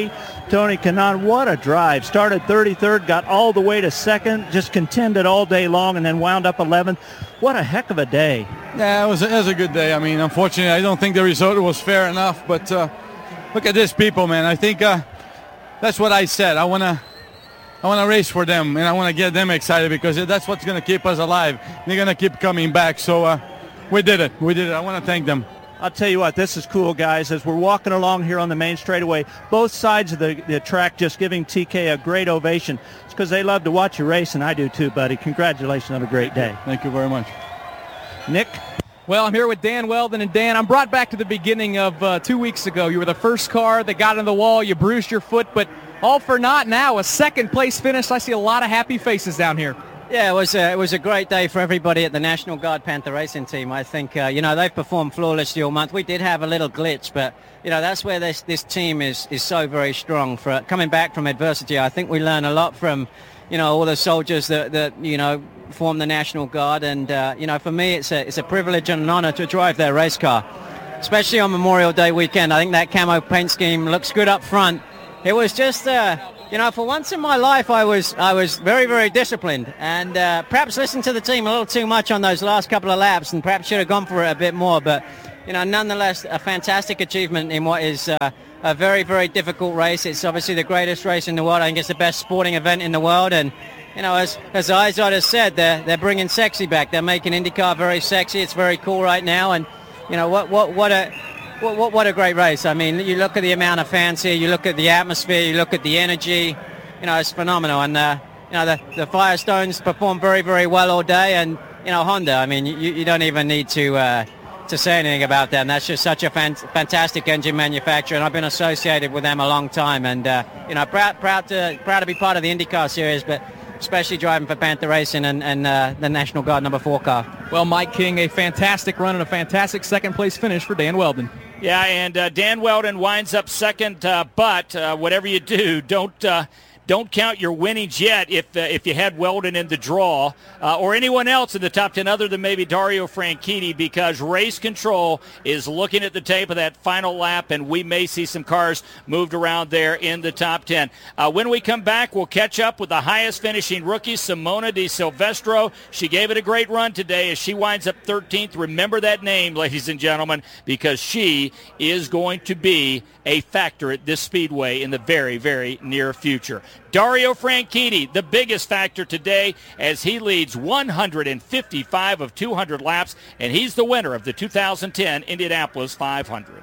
Tony Kanaan, what a drive. Started thirty-third, got all the way to second, just contended all day long, and then wound up eleventh. What a heck of a day. Yeah, it was, a, it was a good day. I mean, unfortunately, I don't think the result was fair enough, but uh, look at these people, man. I think uh, that's what I said. I want to I want to race for them, and I want to get them excited because that's what's going to keep us alive. They're going to keep coming back, so uh, we did it. We did it. I want to thank them. I'll tell you what, this is cool, guys. As we're walking along here on the main straightaway, both sides of the, the track just giving T K a great ovation. It's because they love to watch you race, and I do too, buddy. Congratulations on a great day. Thank you very much. Nick? Well, I'm here with Dan Wheldon, and Dan, I'm brought back to the beginning of uh, two weeks ago. You were the first car that got in the wall. You bruised your foot, but all for naught now. A second-place finish. I see a lot of happy faces down here. Yeah, it was a, it was a great day for everybody at the National Guard Panther Racing team. I think, uh, you know, they've performed flawlessly all month. We did have a little glitch, but, you know, that's where this, this team is, is so very strong. For coming back from adversity, I think we learn a lot from, you know, all the soldiers that, that you know, form the National Guard. And, uh, you know, for me, it's a, it's a privilege and an honor to drive their race car, especially on Memorial Day weekend. I think that camo paint scheme looks good up front. It was just... Uh, You know, for once in my life, I was I was very, very disciplined, and uh, perhaps listened to the team a little too much on those last couple of laps, and perhaps should have gone for it a bit more. But, you know, nonetheless, a fantastic achievement in what is uh, a very, very difficult race. It's obviously the greatest race in the world. I think it's the best sporting event in the world. And, you know, as as Izod has said, they're they're bringing sexy back. They're making IndyCar very sexy. It's very cool right now. And, you know, what what what a What, what, what a great race. I mean, you look at the amount of fans here, you look at the atmosphere, you look at the energy, you know, it's phenomenal. And, uh, you know, the, the Firestones performed very, very well all day. And, you know, Honda, I mean, you, you don't even need to uh, to say anything about them. That's just such a fan- fantastic engine manufacturer, and I've been associated with them a long time. And, uh, you know, proud, proud, to, proud to be part of the IndyCar series, but especially driving for Panther Racing and, and uh, the National Guard number four car. Well, Mike King, a fantastic run and a fantastic second-place finish for Dan Wheldon. Yeah, and uh, Dan Wheldon winds up second, uh, but uh, whatever you do, don't uh, don't count your winnings yet if uh, if you had Wheldon in the draw uh, or anyone else in the top ten other than maybe Dario Franchitti, because Race Control is looking at the tape of that final lap, and we may see some cars moved around there in the top ten. Uh, when we come back, we'll catch up with the highest finishing rookie, Simona Di Silvestro. She gave it a great run today as she winds up thirteenth. Remember that name, ladies and gentlemen, because she is going to be a factor at this speedway in the very, very near future. Dario Franchitti, the biggest factor today, as he leads one hundred fifty-five of two hundred laps, and he's the winner of the two thousand ten Indianapolis five hundred.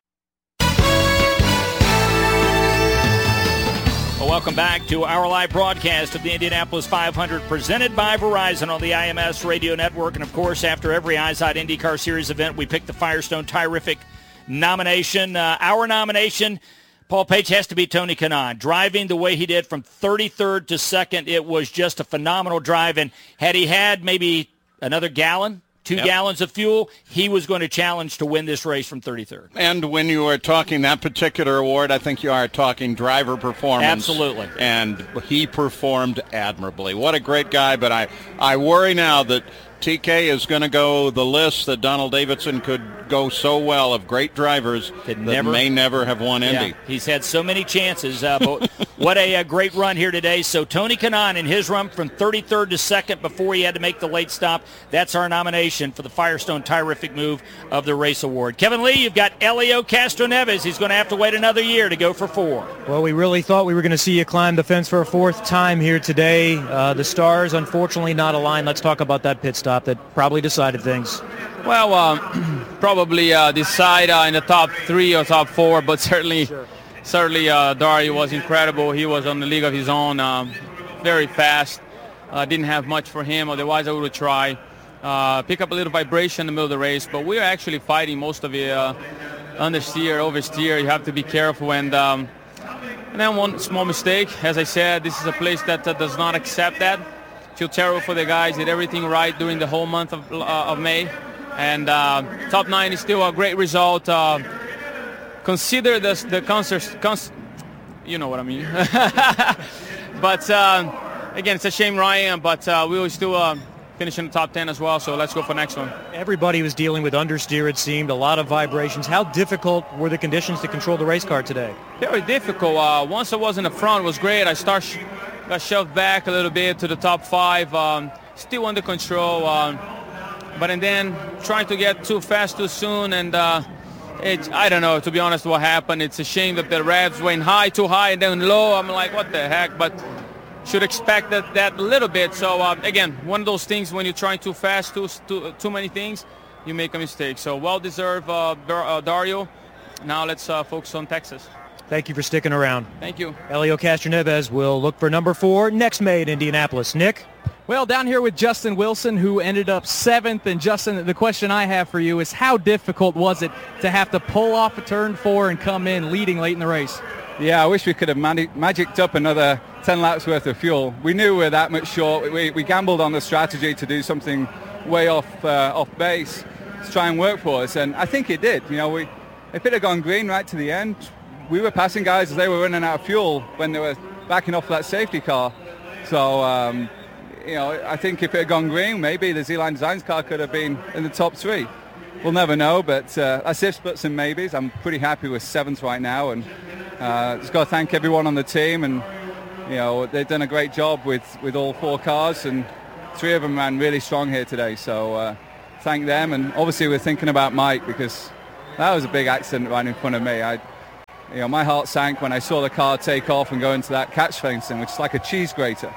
Well, welcome back to our live broadcast of the Indianapolis five hundred, presented by Verizon on the I M S Radio Network. And, of course, after every IZOD IndyCar Series event, we pick the Firestone Tire-ific nomination. Uh, our nomination, Paul Page, has to be Tony Kanaan. Driving the way he did from thirty-third to second, it was just a phenomenal drive. And had he had maybe another gallon, two yep. gallons of fuel, he was going to challenge to win this race from thirty-third. And when you are talking that particular award, I think you are talking driver performance. Absolutely. And he performed admirably. What a great guy, but I, I worry now that T K is going to go the list that Donald Davidson could go so well of great drivers that never, may never have won Indy. Yeah, he's had so many chances, uh, but what a, a great run here today. So Tony Kanaan in his run from thirty-third to second before he had to make the late stop. That's our nomination for the Firestone Tire-ific Move of the Race Award. Kevin Lee, you've got Helio Castroneves. He's going to have to wait another year to go for four. Well, we really thought we were going to see you climb the fence for a fourth time here today. Uh, the stars, unfortunately, not aligned. Let's talk about that pit stop that probably decided things. Well, um, probably uh, decide uh, in the top three or top four, but certainly, sure. certainly uh, Dario was incredible. He was on the league of his own, um, very fast. Uh, didn't have much for him, otherwise I would have tried. Uh, pick up a little vibration in the middle of the race, but we are actually fighting most of it. Uh, understeer, oversteer, you have to be careful. And, um, and then one small mistake, as I said, this is a place that uh, does not accept that. Feel terrible for the guys, did everything right during the whole month of, uh, of May. And uh, top nine is still a great result. Uh, consider this, the concert, cons- you know what I mean. But uh, again, it's a shame, Ryan, but uh, we will still uh, finish in the top ten as well. So let's go for the next one. Everybody was dealing with understeer, it seemed, a lot of vibrations. How difficult were the conditions to control the race car today? Very difficult. Uh, once I was in the front, it was great. I start sh- got shoved back a little bit to the top five. Um, still under control. Um, but and then trying to get too fast too soon, and uh, it, I don't know, to be honest, what happened. It's a shame that the revs went high, too high, and then low. I'm like, what the heck? But should expect that, that a little bit. So, uh, again, one of those things when you're trying too fast, too, too, too many things, you make a mistake. So, well-deserved, uh, uh, Dario. Now let's uh, focus on Texas. Thank you for sticking around. Thank you. Helio Castroneves will look for number four next May at Indianapolis. Nick? Well, down here with Justin Wilson, who ended up seventh. And Justin, the question I have for you is how difficult was it to have to pull off a turn four and come in leading late in the race? Yeah, I wish we could have mani- magicked up another ten laps worth of fuel. We knew we were that much short. We, we gambled on the strategy to do something way off uh, off base to try and work for us, and I think it did. You know, we if it had gone green right to the end, we were passing guys as they were running out of fuel when they were backing off that safety car. So, um, you know, I think if it had gone green, maybe the Z-Line Designs car could have been in the top three. We'll never know, but uh, that's ifs, buts, and maybes. I'm pretty happy with seventh right now, and uh, just got to thank everyone on the team. And you know, they've done a great job with, with all four cars, and three of them ran really strong here today. So uh, thank them, and obviously we're thinking about Mike because that was a big accident right in front of me. I, you know, my heart sank when I saw the car take off and go into that catch fencing, which is like a cheese grater.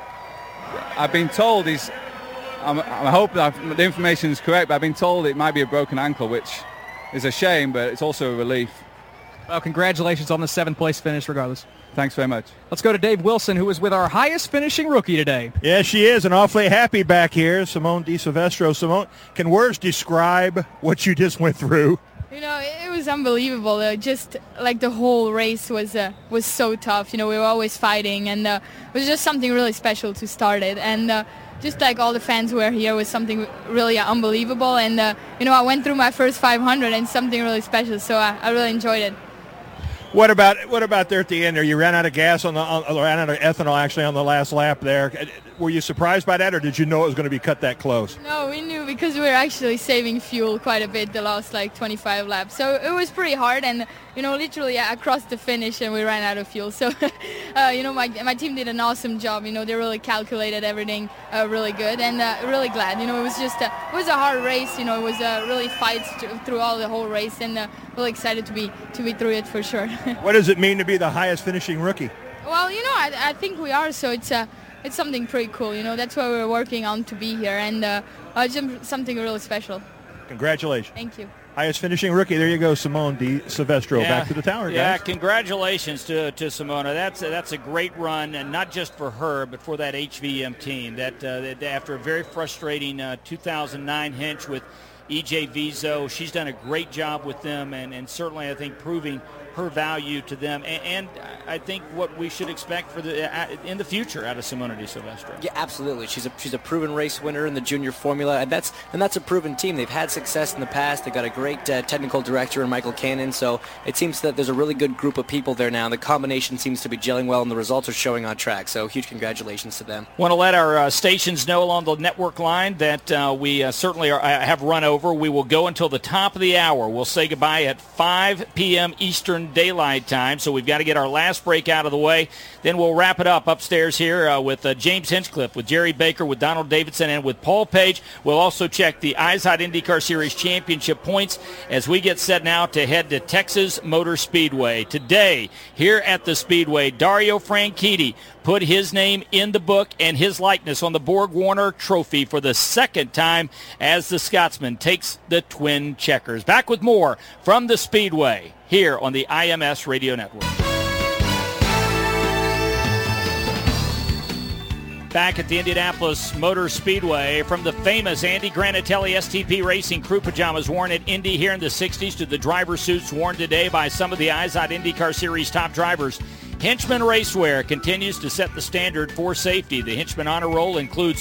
I've been told he's. I'm, I hope that the information is correct, but I've been told it might be a broken ankle, which is a shame, but it's also a relief. Well, congratulations on the seventh place finish regardless. Thanks very much. Let's go to Dave Wilson, who was with our highest finishing rookie today. Yeah, she is, and awfully happy back here, Simone Di Silvestro. Simone, can words describe what you just went through? You know, it was unbelievable. Uh, just like the whole race was uh, was so tough. You know, we were always fighting, and uh, it was just something really special to start it. And uh, just like all the fans who were here was something really unbelievable. And, uh, you know, I went through my first five hundred and something really special, so I, I really enjoyed it. What about what about there at the end there? You ran out of gas on the on, ran out of ethanol actually on the last lap there. Were you surprised by that, or did you know it was going to be cut that close? No, we knew because we were actually saving fuel quite a bit the last like twenty-five laps. So it was pretty hard, and you know, literally I crossed the finish and we ran out of fuel. So uh, you know, my my team did an awesome job. You know, they really calculated everything uh, really good, and uh, really glad. You know, it was just a, it was a hard race. You know, it was uh, really fights through all the whole race, and uh, really excited to be to be through it for sure. What does it mean to be the highest finishing rookie? Well, you know, I, I think we are. So it's uh, it's something pretty cool. You know, that's why we're working on to be here, and uh, uh, just something really special. Congratulations. Thank you. Highest finishing rookie. There you go, Simone Di Silvestro. Yeah. Back to the tower, Yeah, guys. congratulations to, to Simona. That's a, that's a great run, and not just for her, but for that H V M team. That, uh, that after a very frustrating uh, two thousand nine hinch with E J Vizo, she's done a great job with them, and, and certainly I think proving her value to them, and, and I think what we should expect for the uh, in the future out of Simona Di Silvestro. Yeah, absolutely. She's a she's a proven race winner in the junior formula, and that's and that's a proven team. They've had success in the past. They've got a great uh, technical director in Michael Cannon, so it seems that there's a really good group of people there now. The combination seems to be gelling well, and the results are showing on track. So huge congratulations to them. Want to let our uh, stations know along the network line that uh, we uh, certainly are, uh, have run over. We will go until the top of the hour. We'll say goodbye at five p.m. Eastern Daylight Time, so we've got to get our last break out of the way. Then we'll wrap it up upstairs here uh, with uh, James Hinchcliffe, with Jerry Baker, with Donald Davidson, and with Paul Page. We'll also check the IZOD IndyCar Series Championship points as we get set now to head to Texas Motor Speedway. Today, here at the Speedway, Dario Franchitti put his name in the book and his likeness on the Borg Warner Trophy for the second time as the Scotsman takes the twin checkers. Back with more from the Speedway here on the I M S Radio Network. Back at the Indianapolis Motor Speedway, from the famous Andy Granatelli S T P Racing crew pajamas worn at Indy here in the sixties to the driver suits worn today by some of the IZOD IndyCar Series top drivers, Hinchman Racewear continues to set the standard for safety. The Hinchman Honor Roll includes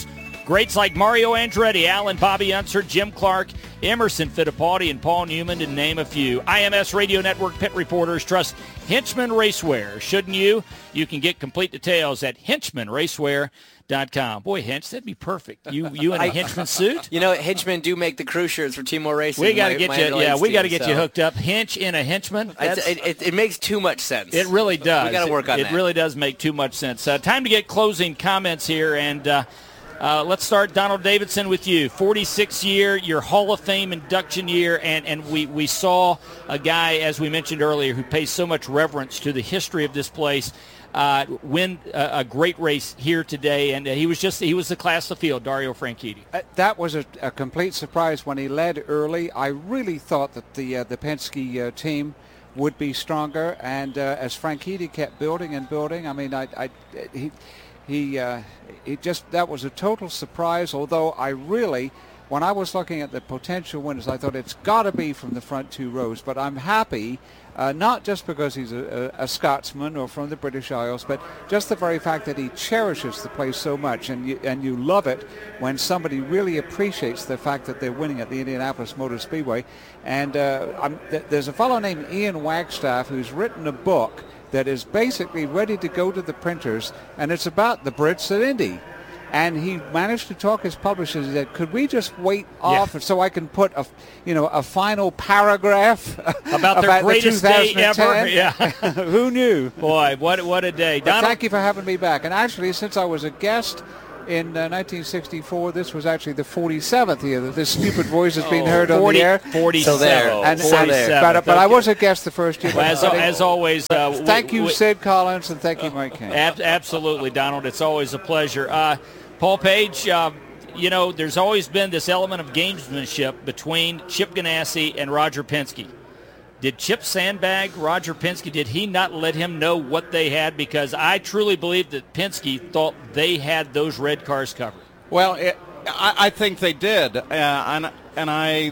Greats like Mario Andretti, Alan Bobby Unser, Jim Clark, Emerson Fittipaldi, and Paul Newman, to name a few. I M S Radio Network pit reporters trust Henchman Racewear. Shouldn't you? You can get complete details at henchman racewear dot com. Boy, Hench, that'd be perfect. You you in a henchman suit? You know, henchmen do make the crew shirts for Team More Racing. We got to get you. Yeah, we got to get so. you hooked up. Hench in a henchman. It, it, it makes too much sense. It really does. We got to work on it, that. It really does make too much sense. Uh, time to get closing comments here, and uh, uh, let's start, Donald Davidson, with you. forty-sixth year, your Hall of Fame induction year, and and we we saw a guy, as we mentioned earlier, who pays so much reverence to the history of this place. Uh, win a, a great race here today, and uh, he was just he was the class of the field, Dario Franchitti. Uh, that was a, a complete surprise when he led early. I really thought that the uh, the Penske uh, team would be stronger, and uh, as Franchitti kept building and building, I mean, I, I he he uh, he just that was a total surprise. Although I really, when I was looking at the potential winners, I thought it's got to be from the front two rows. But I'm happy. Uh, not just because he's a, a, a Scotsman or from the British Isles, but just the very fact that he cherishes the place so much, and you, and you love it when somebody really appreciates the fact that they're winning at the Indianapolis Motor Speedway. And uh, I'm, th- there's a fellow named Ian Wagstaff who's written a book that is basically ready to go to the printers, and it's about the Brits at Indy. And he managed to talk his publishers. He said, "Could we just wait off yeah. so I can put a, you know, a final paragraph about their about greatest the day ever?" Yeah, who knew? Boy, what what a day! But thank you for having me back. And actually, since I was a guest in uh, nineteen sixty-four, this was actually the forty-seventh year that this stupid voice has been heard on forty, the air. forty-seven. So there, and, and, but, but I was a guest the first year. Well, as, as always, uh, thank we, you, we, Sid Collins, and thank you, Mike King. Ab- absolutely, Donald. It's always a pleasure. Uh, Paul Page, uh, you know, there's always been this element of gamesmanship between Chip Ganassi and Roger Penske. Did Chip sandbag Roger Penske? Did he not let him know what they had? Because I truly believe that Penske thought they had those red cars covered. Well, it, I, I think they did, uh, and and I,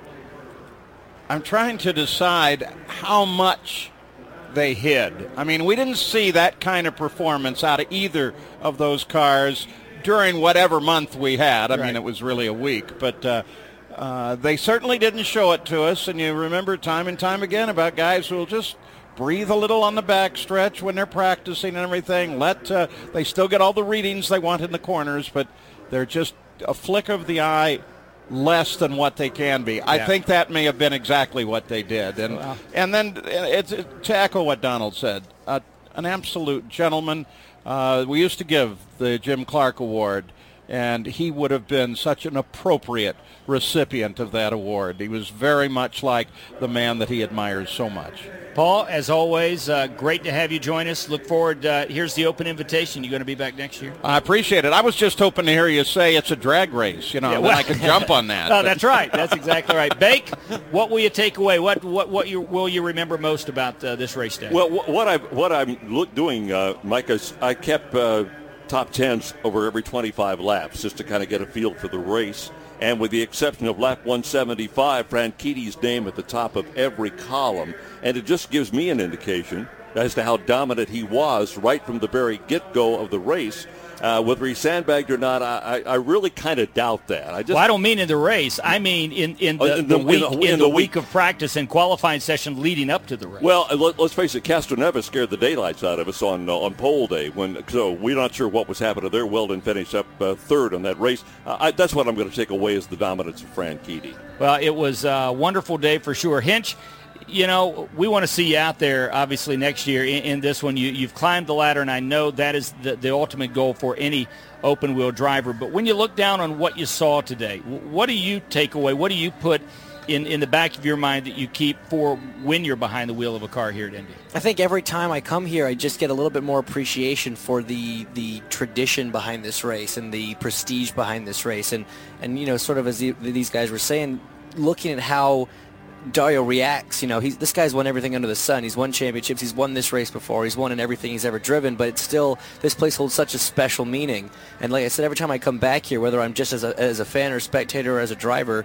I'm trying to decide how much they hid. I mean, we didn't see that kind of performance out of either of those cars during whatever month we had. I right. mean, it was really a week, but uh, uh, they certainly didn't show it to us. And you remember time and time again about guys who will just breathe a little on the backstretch when they're practicing and everything. Let uh, they still get all the readings they want in the corners, but they're just a flick of the eye less than what they can be. Yeah. I think that may have been exactly what they did. And wow. and then it's, it, to echo what Donald said, uh, an absolute gentleman. Uh, we used to give the Jim Clark Award, and he would have been such an appropriate recipient of that award. He was very much like the man that he admires so much. Paul, as always, uh, great to have you join us. Look forward. Uh, here's the open invitation. You going to be back next year? I appreciate it. I was just hoping to hear you say it's a drag race, you know, yeah, well, I could jump on that. Oh, that's right. That's exactly right. Bake, what will you take away? What what what you, will you remember most about uh, this race day? Well, what, I, what I'm look, doing, uh, Mike, is I kept uh, top tens over every twenty-five laps just to kind of get a feel for the race. And with the exception of lap one seventy-five, Franchitti's name at the top of every column. And it just gives me an indication as to how dominant he was right from the very get-go of the race. Uh, whether he sandbagged or not, I, I, I really kind of doubt that. I just. Well, I don't mean in the race. I mean in, in, the, uh, in the, the week in the, in in the week. week of practice and qualifying session leading up to the race. Well, let, let's face it. Castroneves scared the daylights out of us on uh, on pole day. When so we're not sure what was happening there. Weldon finished up uh, third on that race. Uh, I, that's what I'm going to take away is the dominance of Franchitti. Well, it was a wonderful day for sure. Hench, you know, we want to see you out there, obviously, next year in, in this one. You, you've climbed the ladder, and I know that is the, the ultimate goal for any open-wheel driver. But when you look down on what you saw today, what do you take away? What do you put in, in the back of your mind that you keep for when you're behind the wheel of a car here at Indy? I think every time I come here, I just get a little bit more appreciation for the the tradition behind this race and the prestige behind this race. And, and you know, sort of as the, these guys were saying, looking at how Dario reacts, you know, he's this guy's won everything under the sun. He's won championships. He's won this race before. He's won in everything he's ever driven. But it's still, this place holds such a special meaning. And like I said, every time I come back here, whether I'm just as a, as a fan or spectator or as a driver,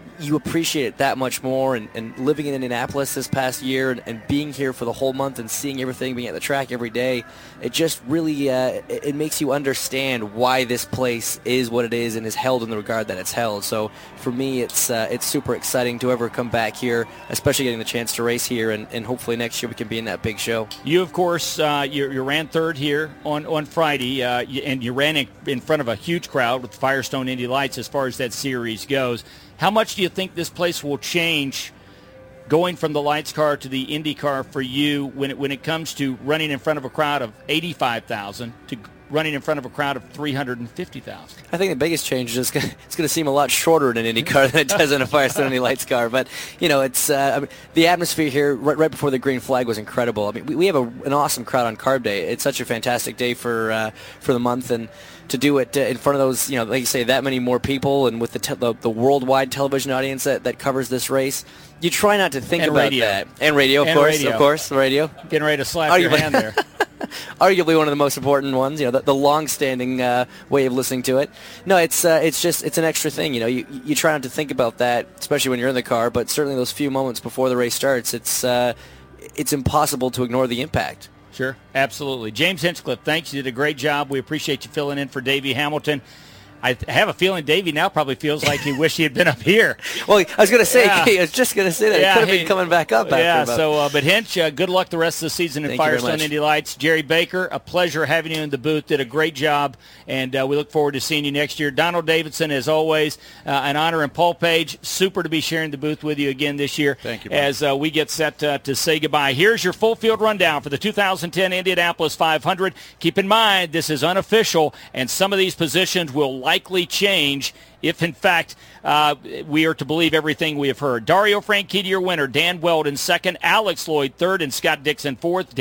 you appreciate it that much more. And, and living in Indianapolis this past year and, and being here for the whole month and seeing everything, being at the track every day, it just really uh, it, it makes you understand why this place is what it is and is held in the regard that it's held. So for me, it's uh, it's super exciting to ever come back here, especially getting the chance to race here, and, and hopefully next year we can be in that big show. You, of course, uh, you, you ran third here on, on Friday, uh, you, and you ran in, in front of a huge crowd with Firestone Indy Lights as far as that series goes. How much do you think this place will change going from the Lights car to the Indy car for you when it, when it comes to running in front of a crowd of eighty-five thousand to running in front of a crowd of three hundred fifty thousand? I think the biggest change is gonna, it's going to seem a lot shorter in an Indy car than it does in a Firestone Indy Lights car. But, you know, it's uh, I mean, the atmosphere here right, right before the green flag was incredible. I mean, we, we have a, an awesome crowd on Carb Day. It's such a fantastic day for uh, for the month, and to do it uh, in front of those, you know, like you say, that many more people, and with the te- the, the worldwide television audience that, that covers this race, you try not to think and about radio. that. And radio, of and course, radio. of course, radio. Getting ready to slap Arguably. your hand there. Arguably one of the most important ones, you know, the, the long-standing uh, way of listening to it. No, it's uh, it's just it's an extra thing, you know. You you try not to think about that, especially when you're in the car. But certainly those few moments before the race starts, it's uh, it's impossible to ignore the impact. Sure, absolutely. James Hinchcliffe, thanks. You did a great job. We appreciate you filling in for Davey Hamilton. I th- have a feeling Davey now probably feels like he wished he had been up here. Well, I was going to say, Yeah. I was just going to say that. Yeah, it could have he- been coming back up after Yeah, about- so, uh, but Hinch, uh, good luck the rest of the season in Thank you very Firestone much. Indy Lights. Jerry Baker, a pleasure having you in the booth. Did a great job, and uh, we look forward to seeing you next year. Donald Davidson, as always, uh, an honor. And Paul Page, super to be sharing the booth with you again this year. Thank you, Mike. As uh, we get set uh, to say goodbye. Here's your full field rundown for the two thousand ten Indianapolis five hundred. Keep in mind, this is unofficial, and some of these positions will likely change if, in fact, uh, we are to believe everything we have heard. Dario Franchitti, your winner. Dan Weldon second. Alex Lloyd third. And Scott Dixon fourth.